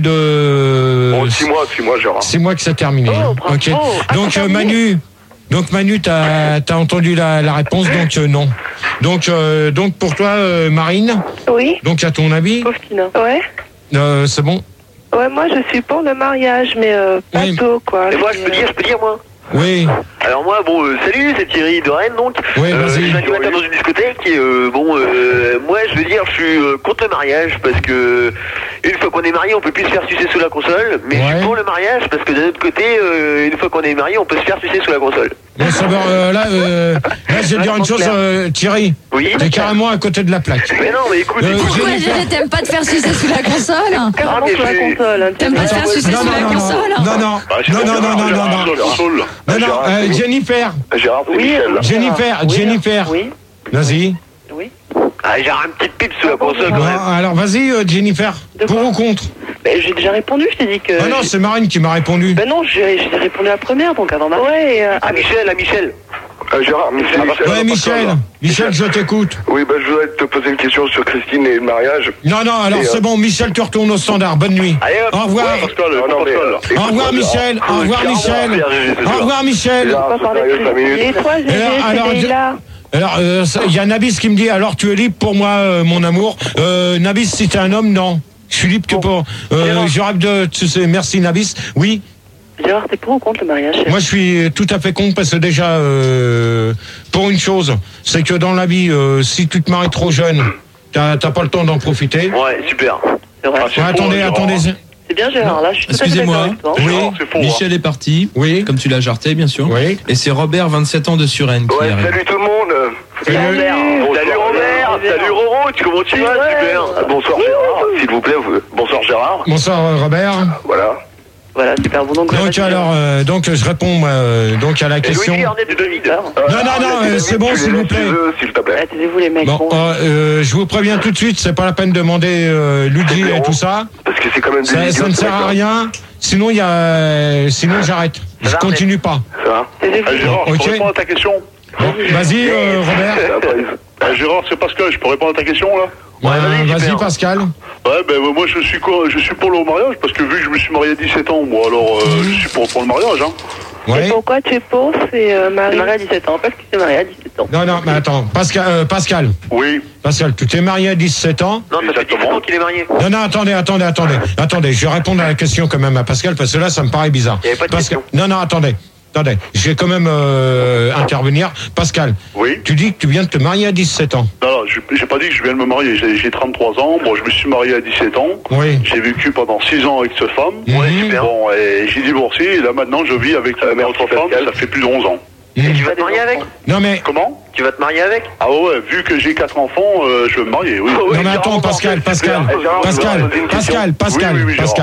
de Bon, six mois, six mois, Gérard. six mois que c'est terminé. Oh, hein. bravo. Ok. Ah, Donc c'est euh, terminé. Manu, donc Manu, t'as as entendu la, la réponse, donc euh, non. Donc euh, donc pour toi, euh, Marine. Oui. Donc à ton avis, Pauvre Tina. Ouais. euh, c'est bon. Ouais, moi je suis pour le mariage, mais euh, pas Oui. tôt, quoi. Et moi, je peux dire, je peux dire, moi. Oui. Alors moi, bon, euh, salut, c'est Thierry de Rennes, donc. Oui, Euh, vas-y. je suis animateur dans une discothèque et euh, bon, euh, moi, je veux dire, je suis euh, contre le mariage parce que une fois qu'on est marié, on peut plus se faire sucer sous la console, mais je Ouais. suis pour le mariage parce que d'un autre côté, euh, une fois qu'on est marié, on peut se faire sucer sous la console. Bon, ça va, euh, là, euh, là, je vais te dire une chose, euh, Thierry. Oui. T'es carrément à côté de la plaque. Mais non, mais écoute, Euh, écoute. j'ai- Pourquoi Gégé, t'aimes pas te faire sucer sous la console? Ah, mais Sur la je- console. hein, T'aimes pas te faire sucer Non, sous non, la non, console? non, non, non, Ah, c'est non, bon, non, non, Gérard, non, non, Gérard, non, Gérard, non, non, Gérard, euh, c'est bon. Jennifer, Gérard, c'est Oui, Michel. euh, Jennifer, Oui, Jennifer. Oui. Vas-y. Oui. Ah, j'ai un petit pipe sous la console quand Bon, même. alors vas-y, euh, Jennifer. De Pour quoi ou contre? Bah, j'ai déjà répondu, je t'ai dit que. Ah non, c'est Marine qui m'a répondu. Ben non, j'ai j'ai répondu à la première, donc avant ma. Ouais, et, euh, Ah, Michel, ah, Michel. Euh, Gérard, Michel, Michel. Ouais, Michel. Michel, je t'écoute. Oui, bah, je voudrais te poser une question sur Christine et le mariage. Non, non, alors Et, euh, c'est bon, Michel, tu retournes au standard. Bonne nuit. Allez, hop. Au revoir. Pascal, non, non, mais, euh, Au revoir, Michel. Au revoir, Michel. Au revoir, Michel. Gérard, pas c'est parler sérieux, de cinq minutes. Et toi, Gégé, alors, alors, c'est je- là. Alors, euh, ça- il y a Nabis qui me dit, alors tu es libre pour moi, euh, mon amour. Euh, Nabis, si t'es un homme, non. Je suis libre que pour... Euh, Gérard. je rêve de... Tu sais, merci Nabis. Oui, Gérard, t'es pour ou contre le mariage? moi je suis tout à fait con parce que déjà, euh, pour une chose, c'est que dans la vie, euh, si tu te maries trop jeune, t'as t'as pas le temps d'en profiter. Ouais, super. C'est vrai. Ah, c'est Ouais, faux, attendez, Gérard. attendez. C'est bien, Gérard, là, je suis tout à fait Excusez-moi. d'accord avec toi. Oui, Gérard, c'est faux, hein. Michel est parti, oui, comme tu l'as jarté, bien sûr. oui. Et c'est Robert, vingt-sept ans de Suresnes, qui Ouais, arrive. salut tout le monde. Salut. Robert. Bonsoir, Salut Robert. Gérard. Salut Roro, tu comment tu vas? Super. Bonsoir Gérard, s'il vous plaît. vous- Bonsoir Gérard. Bonsoir euh, Robert. Voilà. Voilà, super. Bon, donc, Donc vas-y, alors, euh, donc je réponds euh, donc à la Et question. Louis Arnett de David. Gérard. Euh, Non, non, non, Arlette et euh, David, c'est bon, tu s'il les vous laisses plaît. chez eux, s'il te plaît. Ah, taisez-vous, les mecs. Bon, Bon. euh, euh, je vous préviens tout de suite, c'est pas la peine de demander euh, Luigi et tout ça. Parce que c'est quand même des Ça, idiots, ça ne ce sert à mec-là. rien. Sinon, il y a, euh, sinon j'arrête. Je continue pas. Ça va Taisez-vous. Ah, Gérard, je Ok. peux répondre à ta question. Bon, vas-y, euh, Robert. Ah, Gérard, c'est Pascal, je peux répondre à ta question là? Euh, vas-y, vas-y, super. Pascal. Ouais, ben euh, moi je suis quoi? Je suis pour le mariage parce que vu que je me suis marié à dix-sept ans, moi alors euh, je suis pour, pour le mariage. Hein. Et Ouais. pourquoi tu es pour? C'est euh, C'est Marie. marié à dix-sept ans, parce qu'il s'est marié à dix-sept ans. Non, non, mais attends, Pascal, euh, Pascal, Oui, Pascal, tu t'es marié à dix-sept ans. Non, ça fait dix ans qu'il est marié. Non, non, attendez, attendez, attendez, attendez. Je vais répondre à la question quand même à Pascal parce que là, ça me paraît bizarre. Il y avait pas de Pascal, question. non, non, attendez, attendez. Je vais quand même euh, intervenir. Pascal, oui. tu dis que tu viens de te marier à dix-sept ans. Non, non, je- j'ai pas dit que je viens de me marier. J'ai j'ai trente-trois ans. Bon, je me suis marié à dix-sept ans. Oui. J'ai vécu pendant six ans avec cette femme. Ouais, super. Bon, et j'ai divorcé. Et là maintenant, je vis avec Euh, une autre femme. Ça fait plus de onze ans. Et tu vas te marier avec? Non, mais Comment? Tu vas te marier avec? Ah ouais, ouais, vu que j'ai quatre enfants, euh, je veux me marier. Oui. non, mais attends, Pascal, Pascal, Gérard, Pascal, je voudrais poser une question. Pascal, Pascal, Oui, oui, oui, Gérard. Pascal.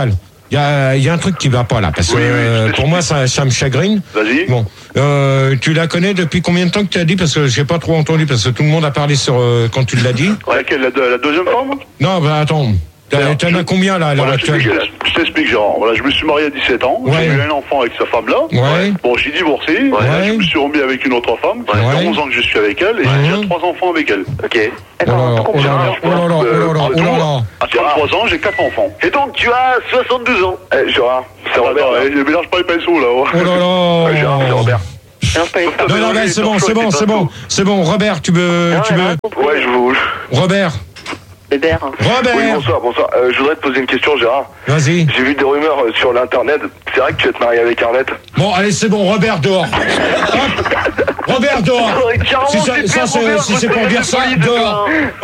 Il y a, y a un truc qui va pas là, parce que Oui, oui, euh, je pour moi ça, ça me chagrine. Vas-y. Bon, euh, tu la connais depuis combien de temps que tu as dit? Parce que j'ai pas trop entendu, parce que tout le monde a parlé sur euh, quand tu l'as dit. Laquelle, la, la deuxième femme? Non, bah attends. T'en t'en as combien là à l'heure Voilà, je actuelle? t'explique, je t'explique, Gérard. Voilà, je me suis marié à dix-sept ans. Ouais. J'ai eu un enfant avec sa femme-là. Ouais. Bon, j'ai divorcé. Et là, je me suis remis avec une autre femme. Ça fait onze ans que je suis avec elle et j'ai déjà trois enfants avec elle. Ok. Oh là là, oh là là, oh là là, oh là là, oh là là. À trente-trois ans, j'ai quatre enfants. Et donc, tu as soixante-douze ans. Eh, Gérard, c'est Robert. Je mélange pas les pinceaux là. Oh là là. Ouais, Gérard, c'est Robert. Non, non, mais c'est bon, c'est bon, c'est bon. C'est bon, Robert, tu veux. Tu veux... Ouais, je vous. Robert. Robert. Robert. Oui, bonsoir, bonsoir. Euh, je voudrais te poser une question, Gérard. Vas-y. J'ai vu des rumeurs euh, sur l'internet. C'est vrai que tu vas te marier avec Arlette? Bon, allez, c'est bon, Robert dehors. Hop. Robert dehors. Si ça, ça c'est, si c'est pour dire ça, dehors. Hop.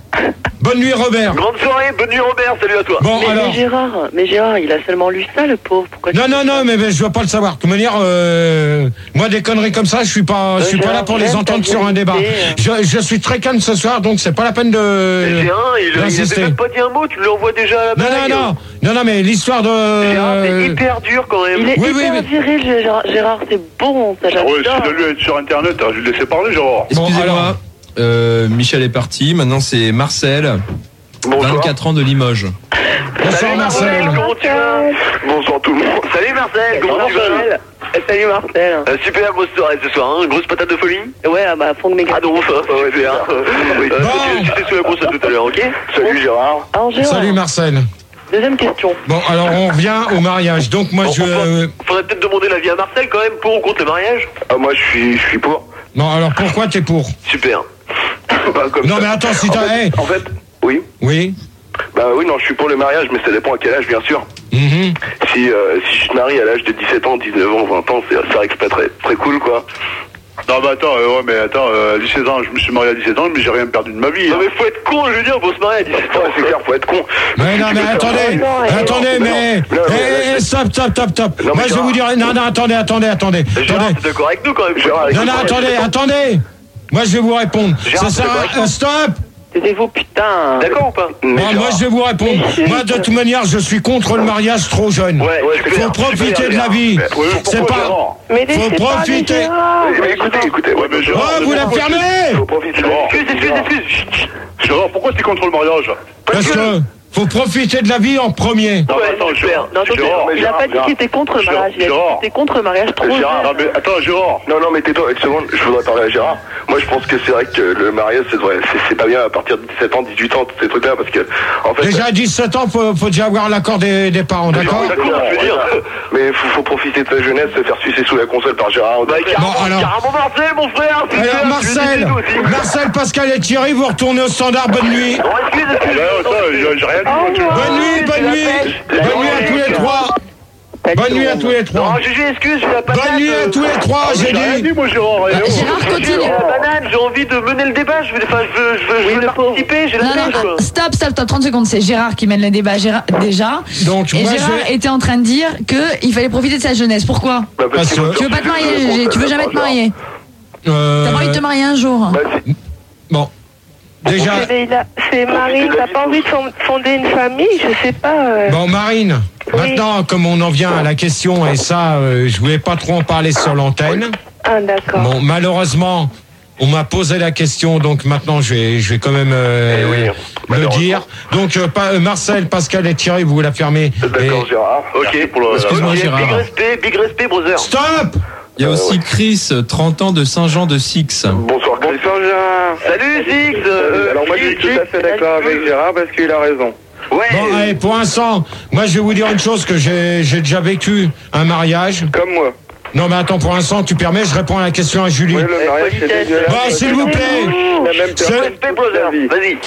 Bonne nuit, Robert. Grande soirée, bonne nuit, Robert. Salut à toi. Bon, mais, alors. mais Gérard, mais Gérard, il a seulement lu ça, le pauvre. Pourquoi Non, non, non, mais, mais je veux pas le savoir. De toute manière, euh, moi, des conneries comme ça, je suis pas, je suis pas là pour les entendre sur un débat. Je, je suis très calme ce soir, donc c'est pas la peine de. Gérard, il, il avait même pas dit un mot. Tu lui envoies déjà à la Non, non, non, non, non, mais l'histoire de. Gérard, c'est hyper dur quand même. Il est Oui, hyper oui, mais- viril, Gérard, Gérard, c'est bon, ça Ah ouais, j'adore. si de lui être sur internet, hein, je vais le laisser parler, Gérard. Excusez-moi, euh, Michel est parti. Maintenant, c'est Marcel, vingt-quatre ans de Limoges. Bonsoir, Marcel. Comment tu vas? Bonsoir tout le monde. Salut Marcel, comment tu vas? Salut Marcel. Euh, super grosse soirée ce soir, hein. Grosse patate de folie. Ouais, ah bah, fond de mes gars. Ah non, ça, ça ouais, bien. Oui. Euh, tu tu t'es sous la brosse à tout à l'heure, ok? Salut Gérard. Alors, Gérard, Salut, Marcel. deuxième question. Bon, alors on revient au mariage. Donc moi, Bon, je. enfin, faudrait peut-être demander l'avis à Marcel quand même, pour ou contre le mariage? Ah, moi je suis, je suis pour. Non, alors pourquoi t'es pour? Super. Bah, comme Non, ça. mais attends, si en t'as. fait, hey. en fait, oui. Oui. Bah oui, non, je suis pour le mariage, mais ça dépend à quel âge, bien sûr. Mhm. Si, euh, si je te marie à l'âge de dix-sept ans, dix-neuf ans, vingt ans, c'est- ça risque pas très, très cool, quoi. Non, mais attends, euh, ouais, mais attends, euh, à dix-sept ans, je me suis marié à dix-sept ans, mais j'ai rien perdu de ma vie. Non, hein. mais faut être con, je veux dire, faut se marier à dix-sept ans, c'est clair, faut être con. Mais non, mais attendez, attendez, mais. Eh, eh, stop, stop, stop, stop. Non, mais Moi, je vais Gérard- vous dire. Non, non, attendez, attendez, attendez. Gérard, Attendez. t'es d'accord avec nous quand même, Gérard? Non, non, attendez, attendez. Moi, je vais vous répondre. Gérard, Ça sert t'es à. d'accord avec euh, Stop. Taisez-vous, putain. D'accord ou pas? Bon, moi, je vais vous répondre. Moi, de toute manière, je suis contre le mariage trop jeune. Ouais, ouais, Faut super, profiter super, de la vie. Ouais, mais C'est pourquoi, pas. Gérard Mais Faut laissez parler profiter. Gérard. Mais écoutez, écoutez, ouais, mais Oh, Gérard. vous la fermez. Faut profiter. Excuse, excuse, excuse. Chut, chut. Gérard, pourquoi t'es contre le mariage? Parce que faut profiter de la vie en premier. Non, Ouais, mais attends, super. Gérard. Non, attendez, Gérard, il a pas dit qu'il était contre le Gérard, mariage, il a dit Gérard. qu'il était contre le mariage trop Gérard, Non, jeune. mais attends, Gérard. Non, non, mais tais-toi une seconde, je voudrais parler à Gérard. Moi, je pense que c'est vrai que le mariage, c'est vrai, c'est- c'est pas bien à partir de dix-sept ans, dix-huit ans, tous ces trucs-là, parce que, en fait. Déjà à dix-sept ans, faut, faut déjà avoir l'accord des, des parents, d'accord? D'accord, je veux dire. Mais faut, faut profiter de sa jeunesse, se faire sucer sous la console par Gérard. Bah, carrément, Bon, alors- carrément Marcel, mon frère. super, Alors je lui ai Marcel, dit nous aussi. Marcel, Pascal et Thierry, vous retournez au standard. Bonne nuit. Bon, excuse, excuse. Ouais, attends, j'ai j'ai rien dit, moi, tu vois. Bonne nuit, bonne nuit. Bonne nuit à tous les trois. Bonne nuit à tous les Non, trois. Gégé, excuse, j'ai la patate. Bonne nuit à tous les trois, Ah, mais j'ai j'ai rien dit. dit, moi, Gérard. Bah, eh, oh. Gérard, J'ai continue. la banane, j'ai envie de mener le débat, je veux, enfin, je veux, je veux, je veux participer, j'ai la Non, pêche, non, quoi. stop, stop, stop, trente secondes. C'est Gérard qui mène le débat Gérard, déjà. Donc, Et moi, Gérard je vais- était en train de dire qu'il fallait profiter de sa jeunesse. Pourquoi? Bah, parce Parce qu'il faut que- Tu veux pas te faire marier, sucer sous la Gégé? Tu veux console jamais par te marier? Euh, T'as pas envie de te marier un jour? Bah, si. Bon, déjà. Mais il a- C'est Marine, t'as pas envie de fond- fonder une famille? Je sais pas. euh. Bon, Marine. Maintenant, comme on en vient à la question, et ça, euh, je voulais pas trop en parler sur l'antenne. Ah, d'accord. Bon, malheureusement, on m'a posé la question, donc maintenant, je vais, je vais quand même euh, Eh oui, le malheureusement. dire. Donc, euh, pas- euh, Marcel, Pascal et Thierry, vous la fermez. D'accord, Et- Gérard. Ok, pour le- Excuse-moi, Ok, Gérard. Big respect, big respect, brother. Stop. Il y a aussi Chris, trente ans de Saint-Jean de Six. Bonsoir, Chris. Bonsoir Gérard. Salut, Six. euh, Alors moi je suis tout à fait d'accord avec Gérard parce qu'il a raison. Ouais. Bon, allez, pour l'instant, moi, je vais vous dire une chose, que j'ai j'ai déjà vécu un mariage. Comme moi. Non, mais attends, pour l'instant, tu permets, je réponds à la question à Julie. Oui, le mariage c'est dégueulasse. Bon, s'il vous plaît. La même C'est- personne Respect, toute sa brother. vie. Vas-y.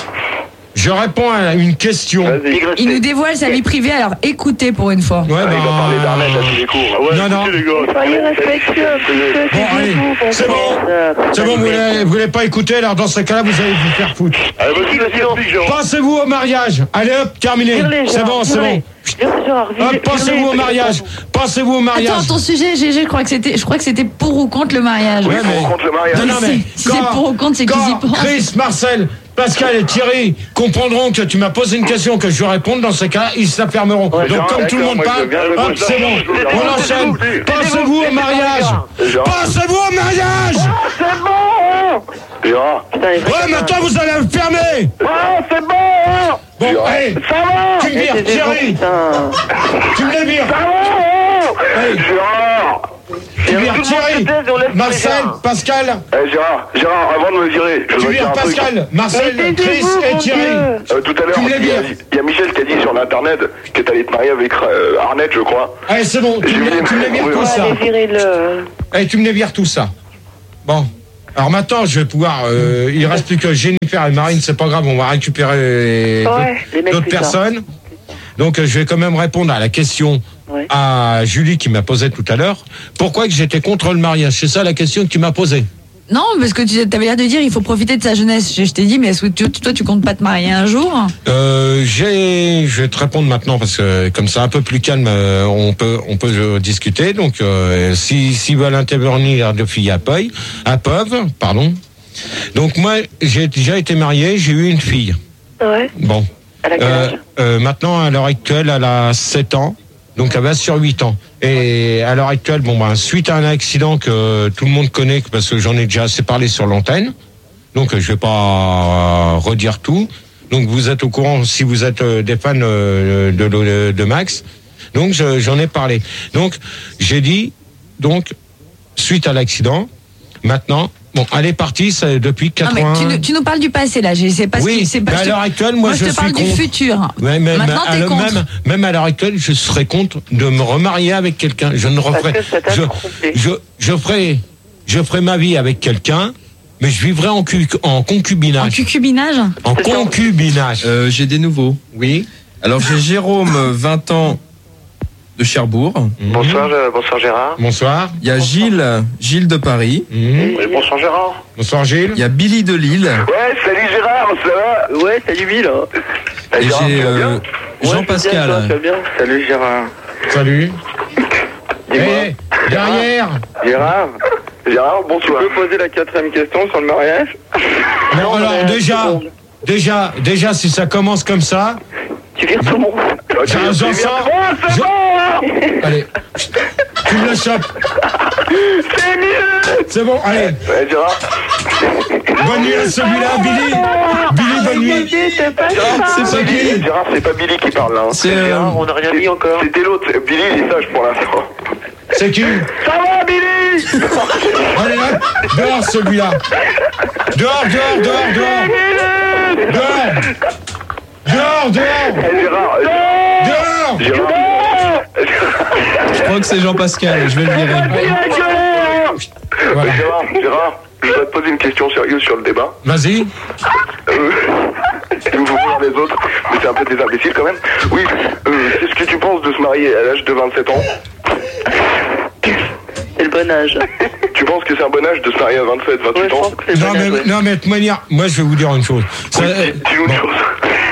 Je réponds à une question. Vas-y. Big respect. Il nous dévoile sa vie privée, alors écoutez pour une fois. Ouais, Ah, il va bah, parler d'Arlette à tous les coups. Ah ouais, Non, non. écoutez, les gars. Soyez respectueux un petit peu, Bon, allez, taisez-vous, bon c'est bon. frère. C'est bon, vous voulez, vous voulez pas écouter, alors dans ce cas-là, vous allez vous faire foutre. Allez, vas-y, vas-y, explique, Gérard. Passez-vous au mariage. Allez hop, terminé. Hurlez, C'est Gérard, bon, c'est hurlez. bon. Gérard, Hop, pensez-vous au mariage. Pensez-vous au mariage. Attends, ton sujet, G G, je crois que c'était, je crois que c'était pour ou contre le mariage. Ouais, mais... contre le mariage. Non, non, mais Si c'est pour ou contre, c'est qu'ils y quand pensent. Chris, Marcel, Pascal et Thierry comprendront que tu m'as posé une question que je vais répondre, dans ces cas, ils s'affirmeront. Ouais, Donc, comme tout le monde parle, hop, c'est bon. On enchaîne. Pensez-vous au mariage. Pensez-vous au mariage. C'est bon. Gérard. Ouais, maintenant vous allez me fermer. Oh, c'est bon. Bon, allez. Ça va. Tu me vires, Thierry. Tu me les vires. Ça va. Allez. Gérard. Tu vires Thierry, Marcel, Pascal. Eh, Gérard, Gérard, avant de me virer, je Tu veux dire vires un truc. Pascal, Marcel, Chris et Thierry. Euh, tout à l'heure, Tu me les il y, a- vires. il y a Michel qui a dit sur l'internet que t'allais te marier avec euh, Arnett, je crois. Allez, c'est bon, tu me les- tu me les vires tout ça. Allez, tu me les vires tout ça. Bon. Alors maintenant, je vais pouvoir. Euh, il reste plus que Jennifer et Marine, c'est pas grave, on va récupérer Ouais, les mecs d'autres plus tard. personnes. Donc, euh, je vais quand même répondre à la question Ouais. à Julie qui m'a posée tout à l'heure. Pourquoi que j'étais contre le mariage? C'est ça la question que tu m'as posée. Non, parce que tu avais l'air de dire il faut profiter de sa jeunesse. Je, je t'ai dit, mais est-ce que tu- toi, tu comptes pas te marier un jour? Euh, j'ai, je vais te répondre maintenant parce que comme c'est un peu plus calme, euh, on peut, on peut euh, discuter. Donc, euh, si, si veulent intervenir deux filles à Peuil, à Peuve, pardon. Donc moi, j'ai déjà été marié, j'ai eu une fille. Ouais. Bon. Elle a quel Euh, âge euh, maintenant, à l'heure actuelle, elle a sept ans. Donc elle va sur huit ans. Et à l'heure actuelle, bon ben, suite à un accident que tout le monde connaît, parce que j'en ai déjà assez parlé sur l'antenne, donc je vais pas euh, redire tout. Donc vous êtes au courant si vous êtes euh, des fans euh, de, de, de Max. Donc je- j'en ai parlé. Donc j'ai dit, donc suite à l'accident, maintenant, bon, elle est partie c'est depuis Non, quatre-vingts. mais tu, nous- tu nous parles du passé là. Je sais pas Oui, ce qui- c'est pas. mais à je te- l'heure actuelle, moi, je je te suis parle du contre. futur. Ouais, mais, Maintenant, mais, t'es à- contre. Même, même à l'heure actuelle, je serais contre de me remarier avec quelqu'un. Je ne referai. Parce que ça t'a Je, trompé. je, je ferai, je ferai ma vie avec quelqu'un, mais je vivrai en, cu- en En concubinage. cucubinage. En concubinage. Euh, j'ai des nouveaux. Oui. Alors j'ai Jérôme, vingt ans, de Cherbourg. Bonsoir, euh, bonsoir Gérard. Bonsoir. Il y a Gilles, Gilles de Paris. Mhm. Oui, bonsoir Gérard. Bonsoir Gilles. Il y a Billy de Lille. Ouais, salut Gérard, ça va? Ouais, salut Bill. Eh, Et Gérard, j'ai tu vas euh, bien? Ouais, tu vas Jean-Pascal. bien. Salut Gérard. Salut. Dis-moi. Eh, derrière. Gérard. Gérard, bonsoir. Tu peux poser la quatrième question sur le mariage? Non, alors déjà, déjà, déjà, si ça commence comme ça, Tu vires tout le monde. j'en j'en sors. je- Allez, tu me le chopes. C'est mieux. C'est bon, allez. Ouais, Gérard. Bonne nuit à celui-là, Billy. Billy, bonne nuit. C'est pas C'est ça. pas Billy. Gérard, c'est pas Billy qui parle là. hein. C'est euh, Gérard, on n'a rien dit encore. C'était l'autre. Billy, il est sage pour l'instant. C'est qui? Ça va Billy. Allez, hop, dehors celui-là. Dehors, dehors, dehors, dehors. Dehors. Dehors, dehors. Eh, Gérard. Dehors. Gérard. je crois que c'est Jean-Pascal. Je vais le virer. Voilà. Gérard, Gérard, je voudrais te poser une question sérieuse sur le débat. Vas-y. Euh, vous voir les autres, mais c'est un peu des imbéciles quand même. Oui, euh, qu'est-ce que tu penses de se marier à l'âge de vingt-sept ans? C'est le bon âge. Tu penses que c'est un bon âge de se marier à vingt-sept, Ouais, vingt-huit je ans? pense que c'est le Non bon mais, âge. ouais. non mais de toute manière, moi je vais vous dire une chose. Ça, euh, Dis-nous une chose.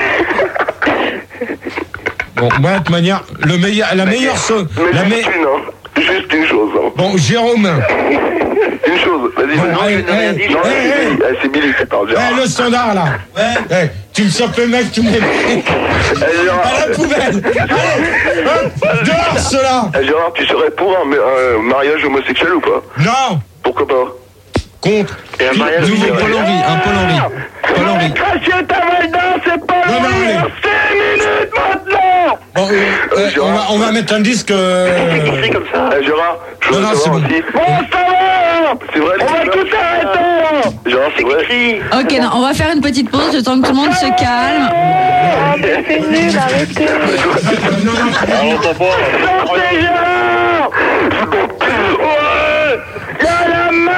bon, moi de toute manière, le meilleur, la meilleure chose, Mais la juste me- une, hein. Juste une chose. Hein. bon Jérôme, Une chose, vas-y, Bon, vas-y. allez, Non, allez, c'est Billy. allez, Ah, c'est Billy qui parle, Gérard. eh, le standard là. Eh, tu me sors le mec, tu me mets Eh, Gérard, à la poubelle. Allez, hop, dehors cela. eh, Gérard, tu serais pour un, un mariage homosexuel ou pas? Non, Pourquoi pas? contre. Et un mariage Nouveau homosexuel. Paul Henry, un Paul Henry. Paul Henry. Cracher ta Valda, c'est pas Non, non, le allez. cinq minutes maintenant. Bon, euh, euh, on, va, on va mettre un disque. euh, Écrit comme ça. Eh, Gérard, je Non, voudrais non, c'est savoir bon. aussi. Bon, ça va. C'est vrai, On va les tout arrêter. Gérard, c'est vrai. Écrit. Ok, non, on va faire une petite pause le temps que tout le monde se calme. Ah, mais c'est nul, arrêtez. non, non, Sortez Gérard. Ouais. Y'a la main.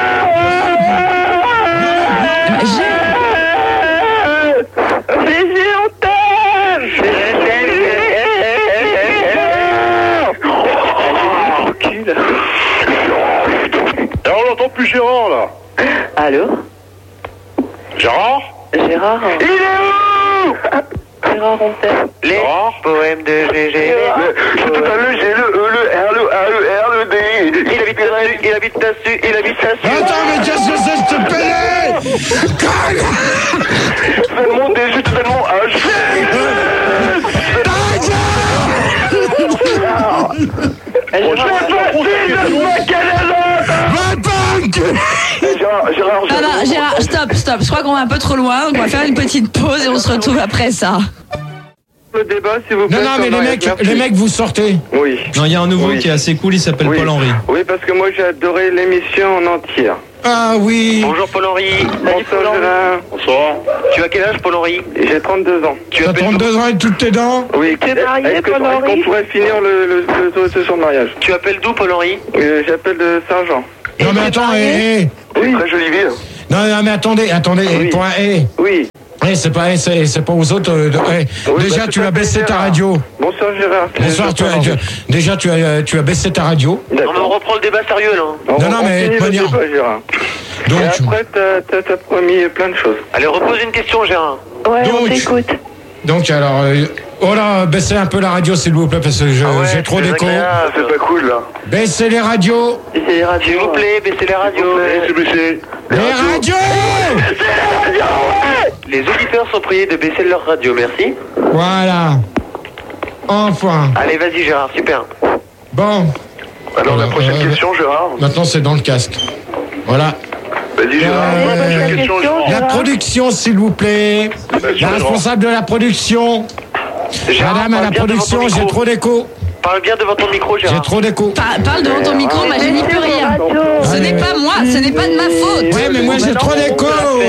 Vas-y, on t'aime. Et on n'entend plus Gérard là. Allô? Gérard? Gérard? Il est où? Gérard Rontel. Les poèmes de G G. Tout à l'heure, j'ai le E, le R, le A, le R, le D. Il habite là-dessus, il habite là-dessus, il habite là-dessus. Attends, mais qu'est-ce que c'est, je te paye? Fais monter juste tellement H. Non, non, Gérard, stop, stop. Je crois qu'on va un peu trop loin, donc on va faire une petite pause et on se retrouve après ça. Le débat, s'il vous plaît. Non, non, mais les mecs, Merci. les mecs, vous sortez. Oui. Non, il y a un nouveau Oui. qui est assez cool, il s'appelle Oui. Paul-Henri. Oui, parce que moi, j'ai adoré l'émission en entière. Ah oui. Bonjour Paul-Henri. Bonsoir, Gérard. Bonsoir. Tu as quel âge Paul-Henri? J'ai trente-deux ans. Tu T'as appelles trente-deux ans et toutes tes dents? Oui. T'es marié, Est-ce que- Paul-Henri est-ce qu'on pourrait finir le, le, le, le, sur le mariage? Tu appelles d'où Paul-Henri? Euh, J'appelle de Saint-Jean. Non, mais attends, hé, hé. Oui. Très jolie ville. Non, non, mais attendez, attendez, Oui. point, hé. Oui. Eh, c'est pas, eh, c'est, c'est pas aux autres. euh, de- eh, Oui, déjà, bah, tu tout à as fait, baissé ta Gérard. radio. Bonsoir, Gérard. Bonsoir, tu as, tu- déjà, tu as, tu as baissé ta radio. Non, mais on reprend le débat sérieux là. On Non, non, on mais finit de le manière- débat, Gérard. Donc, Et après, t'as- t'as t'as promis plein de choses. Allez, repose une question, Gérard. Ouais, on Donc. t'écoute. donc, alors, euh, oh là, baissez un peu la radio, s'il vous plaît, parce que je- Ah ouais, j'ai trop c'est d'écho. désagréable. C'est pas cool, là. Baissez les radios. C'est les S'il radios. vous plaît, baissez les radios. C'est baissé. Les radios. Les auditeurs sont priés de baisser leur radio, merci. Voilà. Enfin. Allez, vas-y Gérard, super. Bon. Alors, la prochaine Euh, question, Gérard. Maintenant, c'est dans le casque. Voilà. Vas-y, Gérard. Euh, Prochaine question, question, Gérard. La production, s'il vous plaît. La responsable de la production. Gérard, Madame à parle la bien devant ton production, micro. j'ai trop d'écho. Parle bien devant ton micro, J'ai Gérard. trop d'écho. Pa- parle devant ton micro, moi je n'y peux rien. Ce n'est pas moi, ce n'est pas de ma faute. Ouais, mais moi j'ai trop d'écho.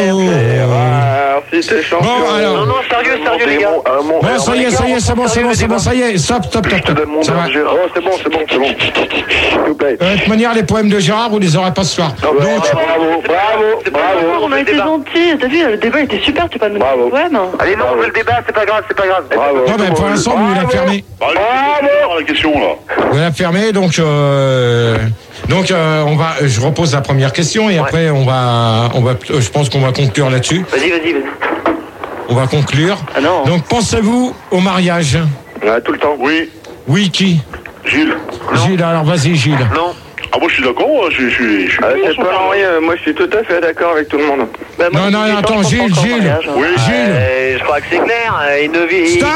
Merci, t'es champion. Bon, alors. Non, non, sérieux, sérieux, les gars. Bon, ça y est, ça y est, c'est bon, c'est bon, c'est bon, ça y est. Stop, stop, stop. Je te donne mon Ça va. nom, Gérard. Oh, c'est bon, c'est bon, c'est bon. S'il vous plaît. Euh, De toute manière, les poèmes de Gérard, vous les aurez pas ce soir. Ah bah, Donc, bravo, bravo, bravo. On a été gentils. T'as vu, le débat était super. Tu peux pas nous Bravo. le poème. Allez, non, on veut le débat, c'est pas grave, c'est pas grave. Bravo. non, mais pour l'instant, vous la fermez. Allez, c'est la question, là. Vous la fermez, donc, euh, donc, euh, on va, je repose la première question et après, on va, on va, je pense qu'on va conclure là-dessus. Vas-y, vas-y, vas-y. On va conclure. Ah non. Donc, pensez-vous au mariage? Ouais, tout le temps. Oui. Oui, qui? Gilles. Gilles, alors vas-y, Gilles. Non. Ah, moi, je suis d'accord. Je, je, je, je suis Ah, pour c'est son pas mariage. Henri, euh, moi je suis tout à fait d'accord avec tout le monde. Bah, moi, Non, j'ai non, dix-huit ans, attends, je pense Gilles, pas encore au Gilles. mariage, hein. Oui. Gilles. Euh, je crois que c'est clair. euh, Une vie. Stop!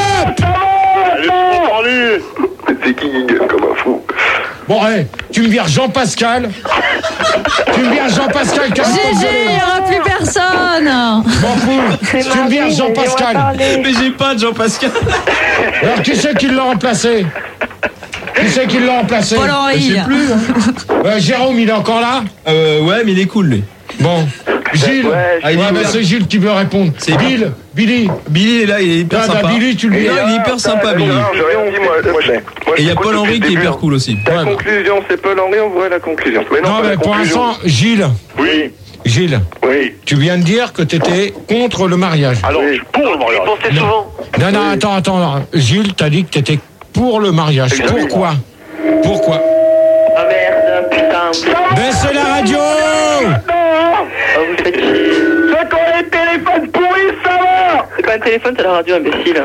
Laisse-moi parler. C'est qui qui gueule comme un fou? Bon, allez, tu me vires Jean-Pascal. Tu me vires Jean-Pascal. G G, il n'y aura plus personne. M'en fous. C'est Tu me vires Marine, Jean-Pascal. laissez-moi parler. Mais j'ai pas de Jean-Pascal. Alors, qui c'est qui l'a remplacé? Qui c'est qui l'a remplacé? Paul-Henri. Je sais plus. hein. Euh, Jérôme, il est encore là? Euh, ouais, mais il est cool, lui. Bon. Gilles. Ouais, Ouais, Ah, il est mais là. c'est Gilles qui veut répondre. C'est Bill. Billy. Billy il est là, il est hyper Ah, bah, sympa. Billy, tu le Et dis. non, il est hyper sympa, Billy. Non, j'ai rien dit, moi. moi, je- moi, Et il y je a t'écoute Paul depuis Henri le qui est début, hyper hein. cool aussi. Ta Ouais, bah. conclusion, c'est Paul Henri, on voit la conclusion. Mais non, Non, pas mais la pour conclusion. l'instant, Gilles. Oui. Gilles. Oui. Tu viens de dire que tu étais contre le mariage. Alors, je suis pour le Tu mariage. pensais souvent. Non, non, attends, attends. Gilles, t'as dit que tu étais pour le mariage. Exactement. Pourquoi? Pourquoi? Ah merde, putain. Baissez la radio! Ah, vous faites chier. C'est quand les téléphones pourris, ça va! C'est pas un téléphone, c'est la radio, imbécile.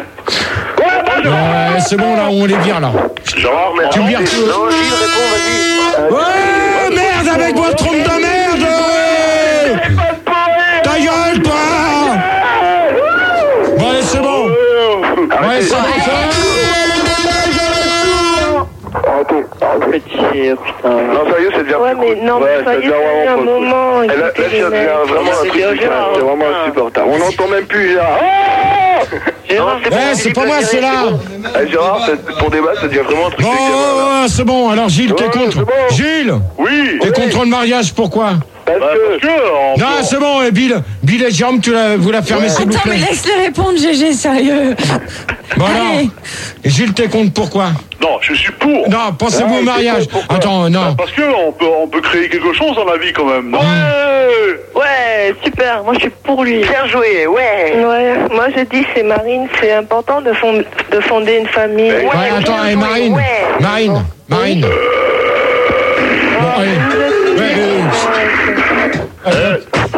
Ouais, c'est bon, là, on les vire, là. Gérard, mais Tu me vires tout. Non, Gilles, réponds, vas-y. Ouais, merde, avec votre trompe de merde! Ta gueule, toi! Bon, allez, c'est bon. Ouais, ça va faire. Arrêtez, arrêtez. Faites chier, putain. Non, sérieux, ça devient Ouais, plus mais cool. non, mais Ouais, ça sérieux, devient c'est un vraiment pas cool. moment, Et là, là, écoutez ça les devient mecs. vraiment un C'est truc Gérard, bizarre, c'est vraiment putain. insupportable. On n'entend même plus Gérard. Oh Gérard, c'est bon, Ouais, c'est Philippe, pas moi, vas-y, c'est là. Eh, Gérard, ça- pour débat, ça devient vraiment un truc Bon, dégueulasse. ouais, ouais, c'est bon. Alors, Gilles, t'es Ouais, contre. c'est bon. Gilles, oui. t'es contre le mariage, pourquoi? Parce Bah, que... parce que, on Non, peut- c'est bon, et Bill, Bill et Jérôme, tu la, vous la fermez, s'il vous Attends, mais plaît. laisse-les répondre, G G, sérieux. Bon, alors, Allez. Gilles, t'es contre, pourquoi? Non, je suis pour. Non, pensez-vous Ah, au mariage. c'est pourquoi Attends, Bah, non. parce que on peut, on peut créer quelque chose dans la vie quand même. Non Ouais, super, moi je suis pour lui. Bien joué, ouais. Ouais, moi je dis c'est Marine, c'est important de, fond- de fonder une famille. Ouais, attends, et Marine, Marine, Marine. Bon, allez. Ouais, euh, Gérard,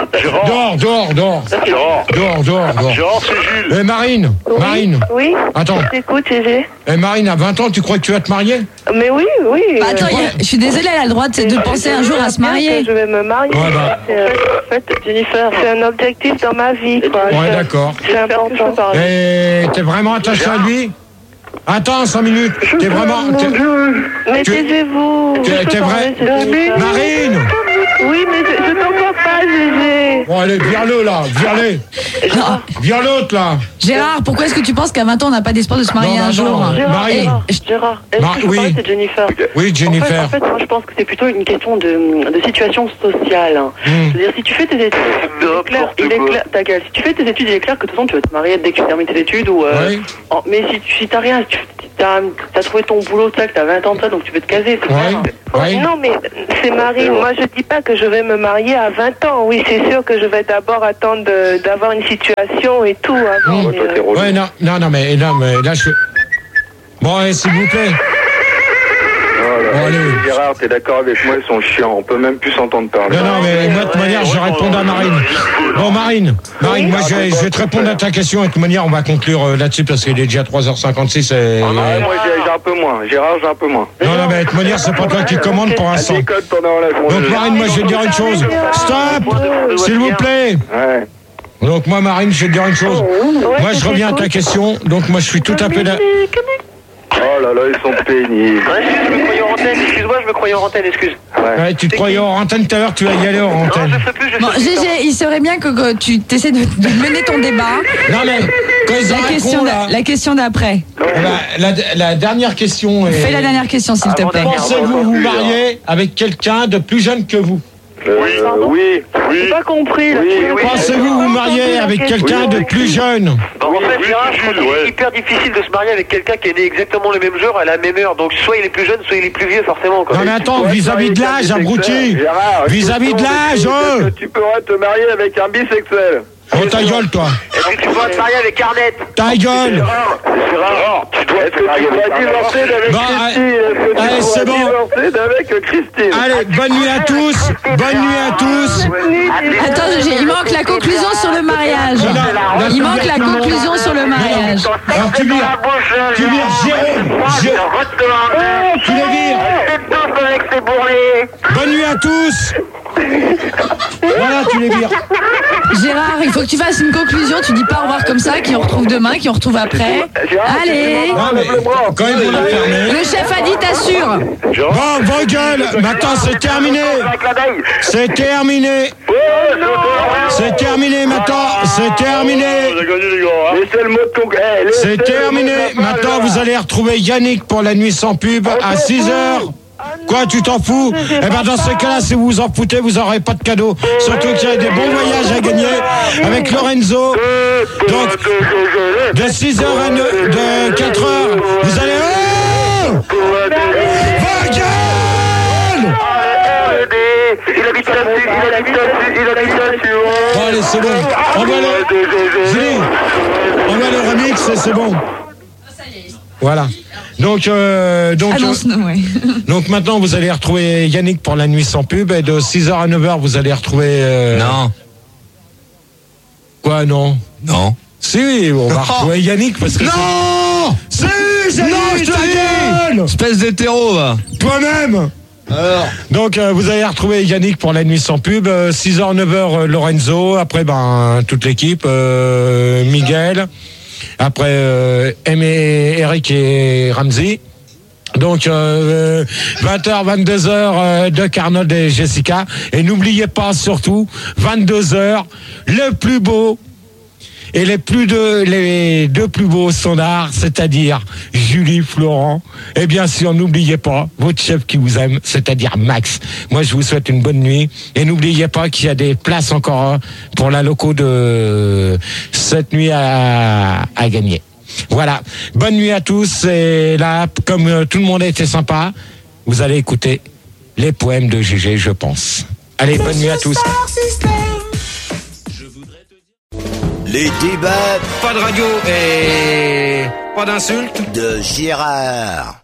Dehors, dehors, dehors. Gérard. Dehors, dehors, dehors. Gérard, c'est Jules. Eh, Marine, Oui, Marine. Oui. Attends. Je t'écoute, Gégé. Eh, Marine, à vingt ans, tu crois que tu vas te marier? Mais oui, oui. Bah, attends, euh, y a- je suis désolée, elle a le droit de, de penser un jour à se marier. Je vais me marier. Ouais, bah. C'est, euh, en fait, Jennifer, c'est un objectif dans ma vie, quoi. Ouais, Je- d'accord. C'est important. Et t'es vraiment attaché à lui? Attends, cinq minutes. T'es vraiment... t'es- Mais tu- taisez-vous. T'es t'es vrai? Marine! Oui, mais je, je t'entends pas, Gégé. Bon, allez, vire-le, là. Vire-le. Vire l'autre, là. Gérard, pourquoi est-ce que tu penses qu'à vingt ans, on n'a pas d'espoir de se marier Non, un non, jour? non, Gérard, Marie. Gérard, Gérard, est-ce Mar- que je oui. parle, c'est Jennifer. Oui, Jennifer. En fait, en fait, moi, je pense que c'est plutôt une question de, de situation sociale. hein. Hmm. C'est-à-dire, si tu fais tes études, il est clair, il est clair, ta gueule, si tu fais tes études, il est clair que de toute façon, tu vas te marier dès que tu termines tes études. Ou, euh, Oui. en- mais si, tu- si t'as rien, si tu as, as trouvé ton boulot, tu sais, que t'as vingt ans de ça, donc tu veux te caser, c'est Oui. clair. Oui. Non, mais c'est Marine. Moi, je dis pas que je vais me marier à vingt ans. Oui, c'est sûr que je vais d'abord attendre de- d'avoir une situation et tout avant. mais, euh, Ouais, non, non, non, mais, non, mais là, je... Bon, allez, s'il vous plaît. Bon, allez. Gérard, t'es d'accord avec moi, ils sont chiants. On peut même plus s'entendre parler. Non, non, mais moi, de toute manière, je réponds à Marine. Bon, Marine, Marine, moi, je vais, je vais te répondre à ta question. Et de toute manière, on va conclure euh, là-dessus parce qu'il est déjà trois heures cinquante-six. Et... Ah, moi, j'ai j'ai un peu moins. Gérard, j'ai un peu moins. Non, non, mais de toute manière, c'est pas toi qui commande pour l'instant. Donc, Marine, moi, je vais te dire une chose. Stop! S'il vous plaît! Ouais. Donc, moi, Marine, je vais te dire une chose. Moi, je reviens à ta question. Donc, moi, je suis tout à fait là. Oh là là, ils sont pénibles. Je me croyais en antenne, excuse-moi, je me croyais en antenne, excuse. Ouais, tu te croyais hors antenne tout à l'heure, tu vas y aller hors antenne. Bon, Gégé, il serait bien que, que tu essaies de, de mener ton débat. Non, mais quand ils la, arrêteront, question là- d'a- la question d'après. La, la, la dernière question est... Fais la dernière question, s'il te plaît. Pensez-vous vous marier avec quelqu'un de plus jeune que vous? Oui. Oui. J'ai pas compris. Là. Pensez-vous vous marier avec quelqu'un de plus jeune? Bah, en fait, Gérard, je crois qu'il est hyper difficile de se marier avec quelqu'un qui est né exactement le même jour à la même heure. Donc, soit il est plus jeune, soit il est plus vieux, forcément. Quoi. Non mais attends, vis-à-vis de l'âge, abruti. Vis-à-vis de l'âge, oh. Tu pourrais te marier avec un bisexuel. Oh ta gueule, toi. Est-ce que tu pourras te marier avec Arnett? Ta gueule. Gérard, tu dois te marier divorcer d'avec Bon, Christine. Est-ce que allez, tu c'est pourras bon. divorcer d'avec Christine? Allez, bonne nuit à tous. Bonne nuit à tous. Attends, Gégé, il manque la conclusion sur le mariage. Il manque la conclusion sur le mariage. Alors tu vires, tu vires Jérôme, Jé- tu les vires. Bonne nuit à tous. Voilà, tu les vires. Gérard, il faut que tu fasses une conclusion. Tu dis pas au revoir comme ça, qui on retrouve demain, qui on retrouve après. Allez. Non mais quand ils vont la fermer. Le chef a dit t'assures. Bon, vos gueules. Maintenant c'est terminé. C'est terminé. C'est terminé maintenant. C'est terminé. C'est le mot de ton... Eh, laissez C'est le terminé. mot de- Maintenant, vous allez retrouver Yannick pour la nuit sans pub à six heures. Quoi, tu t'en fous? Eh ben, dans ce cas-là, si vous vous en foutez, vous n'aurez pas de cadeau. Surtout qu'il y a des bons voyages à gagner avec Lorenzo. Donc, de six heures à neuf, de quatre heures, vous allez... Oh! Vos gueules! Il habite là-dessus, il habite là-dessus, il habite là-dessus. Bon, allez, c'est bon. Envoie le... Julie, envoie le remix et c'est bon. Voilà. Donc, euh, donc, Annonce-nous, ouais. donc maintenant, vous allez retrouver Yannick pour la nuit sans pub. Et de six heures à neuf heures, vous allez retrouver... euh, Non. Quoi, non? Non. Si, on va retrouver Yannick parce que... Non. Si, Yannick, Non, je te ta dis. gueule. Espèce d'hétéro, va. Toi-même. Alors. Donc, euh, vous allez retrouver Yannick pour la nuit sans pub. Euh, six heures, neuf heures, euh, Lorenzo. Après, ben, toute l'équipe. Euh, Miguel. Après, euh, Aimé, Eric et Ramsey. Donc, euh, vingt heures, vingt-deux heures, euh, de Arnold et Jessica. Et n'oubliez pas, surtout, vingt-deux heures, le plus beau et les plus deux, les deux plus beaux standards, c'est-à-dire Julie, Florent. Et bien sûr, n'oubliez pas votre chef qui vous aime, c'est-à-dire Max. Moi, je vous souhaite une bonne nuit. Et n'oubliez pas qu'il y a des places encore pour la loco de cette nuit à, à gagner. Voilà. Bonne nuit à tous. Et là, comme euh, tout le monde a été sympa, vous allez écouter les poèmes de Gégé, je pense. Allez, bonne nuit à tous. Les débats. Pas de radio et pas d'insultes. De Gérard.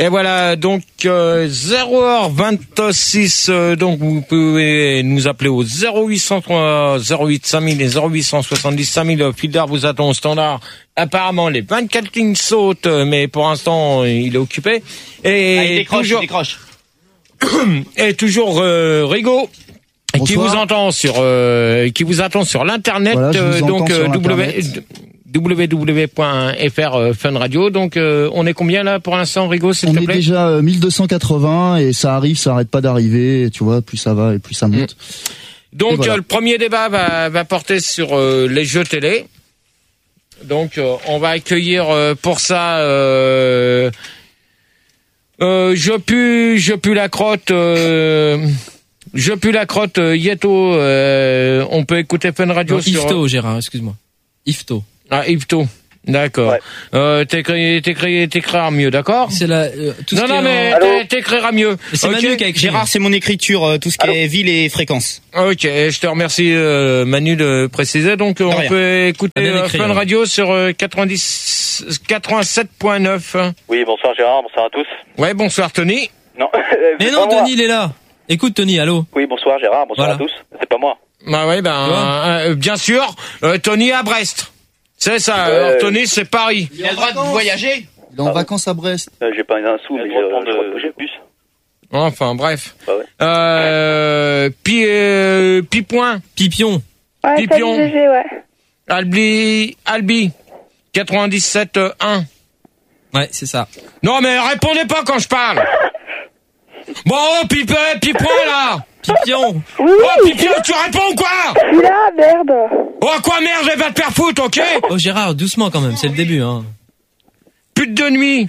Et voilà, donc euh, zéro heure vingt-six, euh, donc vous pouvez nous appeler au zéro huit cent trois, zéro huit cinq mille et zéro huit cent soixante-dix cinq mille. Fildar vous attend au standard. Apparemment, les vingt-quatre lignes sautent, mais pour l'instant, il est occupé. Et ah, il décroche, toujours, il décroche. Et toujours euh, Rigaud. Bonsoir. Qui vous entend sur euh, qui vous attend sur l'internet, voilà, euh, donc euh, sur w Internet. w w point f r euh, Fun Radio. Donc euh, on est combien là pour l'instant, Rigaud, s'il On te est plaît? déjà euh, mille deux cent quatre-vingts et ça arrive, ça arrête pas d'arriver. Tu vois, plus ça va et plus ça monte. Mmh. Donc voilà. euh, le premier débat va, va porter sur euh, les jeux télé. Donc euh, on va accueillir euh, pour ça euh, euh, je pue je pue la crotte. Euh, Je pue la crotte, euh, Yeto, euh, on peut écouter Fun Radio non, sur... Ifto, Gérard, excuse-moi. Ifto. Ah, Ifto, d'accord. Ouais. Euh, t'écris, t'écris, t'écriras mieux, d'accord? C'est la, euh, tout non, ce non, qui mais est... t'écriras mieux. C'est okay. Manu qui a écrit. Gérard, c'est mon écriture, euh, tout ce qui Allô est ville et fréquence. Ok, je te remercie, euh, Manu, de préciser. Donc, on rien. peut écouter euh, écrit, Fun hein. Radio sur euh, quatre-vingt-dix, quatre-vingt-sept point neuf. Oui, bonsoir Gérard, bonsoir à tous. Ouais, bonsoir Tony. Non, mais non, Tony, il est là. Écoute Tony, allô. Oui, bonsoir Gérard, bonsoir voilà. à tous. C'est pas moi. Bah ouais, ben euh, bien sûr, euh, Tony à Brest. C'est ça. Euh, alors Tony, c'est Paris. Il a le droit de voyager. Il est en ah, vacances à Brest. Euh, j'ai pas un sou, mais j'ai le droit de bouger plus. Enfin, bref. Bah ouais. Euh, pi, euh, Pipoint. Pipion. Ouais, Pipion. G G, ouais. Albi, Albi. quatre-vingt-dix-sept un. Ouais, c'est ça. Non, mais répondez pas quand je parle. Bon, oh, Pipe, Pipoint, là. Pipion. Oui, oh, Pipion, tu réponds ou quoi? Là, merde. Oh, quoi merde, elle va te faire foutre, ok? Oh, Gérard, doucement quand même, c'est le début, hein. Pute de nuit.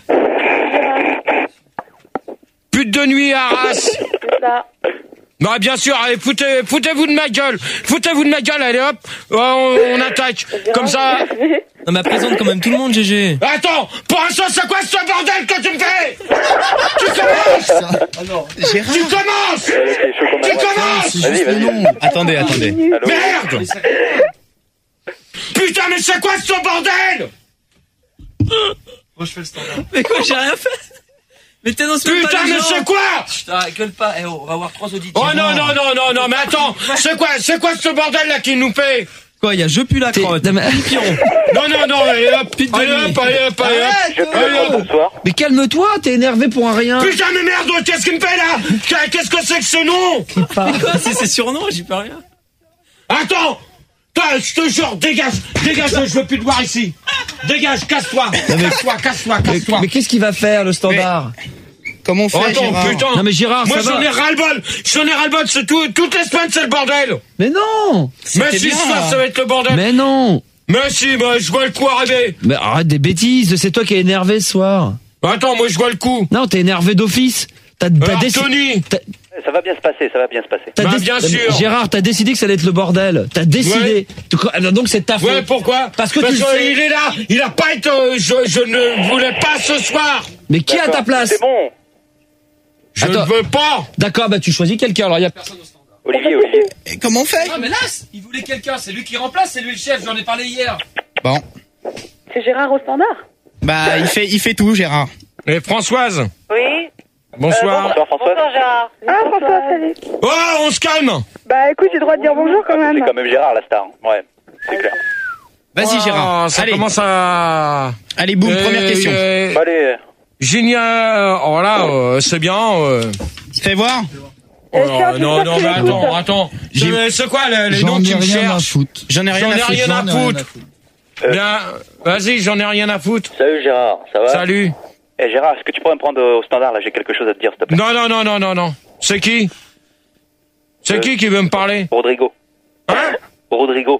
Pute de nuit, Arras. C'est ça. Bah, bien sûr, allez, foutez, foutez-vous de ma gueule. Foutez-vous de ma gueule, allez, hop. On, on attaque. Comme ça. Non, mais présente quand même tout le monde, G G. Attends, pour l'instant, c'est quoi ce bordel que tu me fais? Tu commences! Alors, Gérard. Tu commences! Tu commences! Vas-y, vas-y. Attendez, attendez. Allô? Merde! Putain, mais c'est quoi ce bordel? Moi, je fais le standard. Mais quoi, j'ai rien fait? Mais t'es dans ce Putain, mais c'est quoi? Putain, gueule pas. Eh, on va avoir trois auditeurs. Oh non, non, non, non, non, mais attends. C'est quoi, c'est quoi ce bordel là qui nous fait? Quoi, il y a je pue la crotte. Non, non, non, allez hop, allez hop, allez hop, allez hop, allez hop. Mais calme-toi, t'es énervé pour un rien. Putain, mais merde, qu'est-ce qu'il me fait là? Qu'est-ce que c'est que ce nom? Mais quoi, c'est ses surnoms, j'y peux rien. Attends! Toi, je te jure, dégage, dégage, je veux plus te voir ici. Dégage, casse-toi, casse-toi, casse-toi, casse-toi. Mais, mais qu'est-ce qu'il va faire, le standard? Mais... Comment on fait, oh, attends, Gérard? Putain. Non mais Gérard, moi ça j'en va. ai ras-le-bol, j'en ai ras-le-bol, c'est tout, toutes les semaines c'est le bordel. Mais non. Mais si bien. ça, ça va être le bordel. Mais non. Mais si, bah, je vois le coup arriver. Mais arrête des bêtises, c'est toi qui es énervé ce soir. Attends, moi je vois le coup. Non, t'es énervé d'office. T'as, t'as décidé. Ça va bien se passer, ça va bien se passer. T'as bah, déc... bien sûr. Gérard, t'as décidé que ça allait être le bordel. T'as décidé. Ouais. Donc c'est ta faute. Ouais, pourquoi? Parce que Parce tu que sais... il est là. Il a pas été. Euh, je, je ne voulais pas ce soir. Mais qui à ta place? C'est bon. Je Attends. ne veux pas. D'accord, bah tu choisis quelqu'un. Alors il y a personne au standard. Olivier, Olivier. Et comment on fait? Non mais là, il voulait quelqu'un. C'est lui qui remplace. C'est lui le chef. J'en ai parlé hier. Bon. C'est Gérard au standard? Bah il fait, il fait tout, Gérard. Et Françoise. Oui. Bonsoir. Euh, bonsoir Françoise. Bonsoir Gérard. Ah François, salut. Oh, on se calme. Bah écoute, j'ai le droit de dire bonjour quand même. C'est quand même Gérard la star. Ouais, c'est clair. Vas-y oh, Gérard. Ça Allez. commence à. Allez, boum, euh, première question. Euh, Allez. Génial. Oh là, euh, c'est bien. Euh... Fais voir. Oh non, non, non, mais attends, attends. C'est, c'est quoi les, les noms qui me cherchent? J'en ai rien à foutre. J'en ai rien à foutre. Euh... Bien, vas-y, j'en ai rien à foutre. Salut Gérard, ça va? Salut. Eh Gérard, est-ce que tu pourrais me prendre au standard là? J'ai quelque chose à te dire, s'il te plaît. Non, non, non, non, non, non. C'est qui? C'est euh... qui qui veut me parler? Rodrigo. Hein? Rodrigo.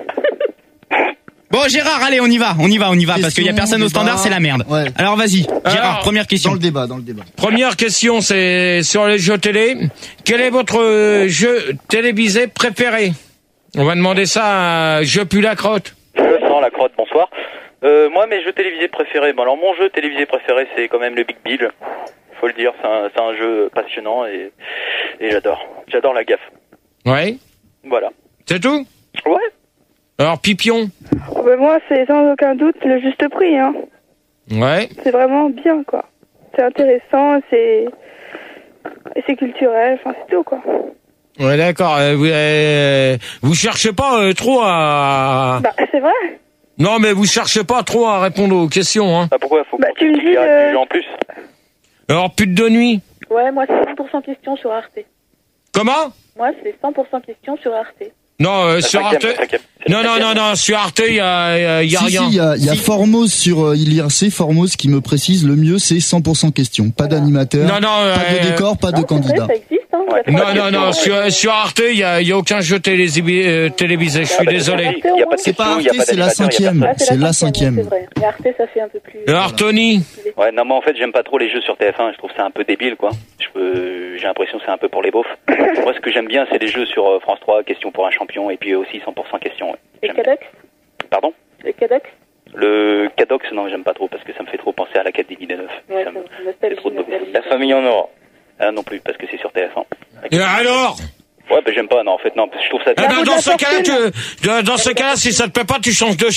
Bon Gérard, allez, on y va, on y va, on y va, question, parce qu'il y a personne au standard, c'est la merde. Ouais. Alors vas-y, Gérard, Alors, première question. Dans le débat, dans le débat. Première question, c'est sur les jeux télé. Quel est votre jeu télévisé préféré? On va demander ça à Je pue la crotte. Je sens la crotte, bonsoir. Euh, moi, mes jeux télévisés préférés, bon alors mon jeu télévisé préféré, c'est quand même le Big Bill. Faut le dire, c'est un, c'est un jeu passionnant et, et j'adore. J'adore la gaffe. Ouais. Voilà. C'est tout? Ouais. Alors, Pipion? Oh ben moi, c'est sans aucun doute le juste prix, hein. Ouais. C'est vraiment bien, quoi. c'est intéressant, c'est et c'est culturel, enfin c'est tout quoi. Ouais, d'accord. Euh, vous, euh, vous cherchez pas euh, trop à... Bah, c'est vrai. Non, mais vous cherchez pas trop à répondre aux questions, hein. Bah, pourquoi faut bah, tu me dis euh... en plus. Alors, pute de nuit. Ouais, moi, c'est cent pour cent question sur Arte. Comment? Moi, c'est cent pour cent question sur Arte. Non, euh, sur Arte... Non, non, non, non, sur Arte, il y a, y a si, rien. Si, il y a, y a si. Formose sur euh, I R C, Formose qui me précise le mieux, c'est cent pour cent question. Pas d'animateur, non, non, pas euh, de décor, pas non, de candidat. Vrai, ça existe, hein. Ouais. Non, non, non, sur, sur Arte, il y a, y a aucun jeu télévisé, euh, télévisé, je suis bah, désolé. C'est pas Arte, c'est la cinquième. C'est la cinquième. C'est vrai. Mais Arte, ça fait un peu plus... Alors, Tony? Ouais, non, moi, en fait, j'aime pas trop les jeux sur T F un. Je trouve ça un peu débile, quoi. Je peux... J'ai l'impression que c'est un peu pour les beaufs. Moi, ce que j'aime bien, c'est les jeux sur France trois, question pour un champion, et puis aussi cent pour cent question. Ouais. Et Cadox? Pardon? Le Cadox? Le Cadox, non, j'aime pas trop, parce que ça me fait trop penser à l'Académie des Neufs. Ouais, ça me... c'est trop de beaufs. La famille en or. Ah, non plus, parce que c'est sur T F un. Et alors? Ouais, ben j'aime pas, non, en fait, non, parce que je trouve ça... Eh ben, dans ce cas-là, tu, dans ce cas-là, si ça te plaît pas, tu changes de chaîne.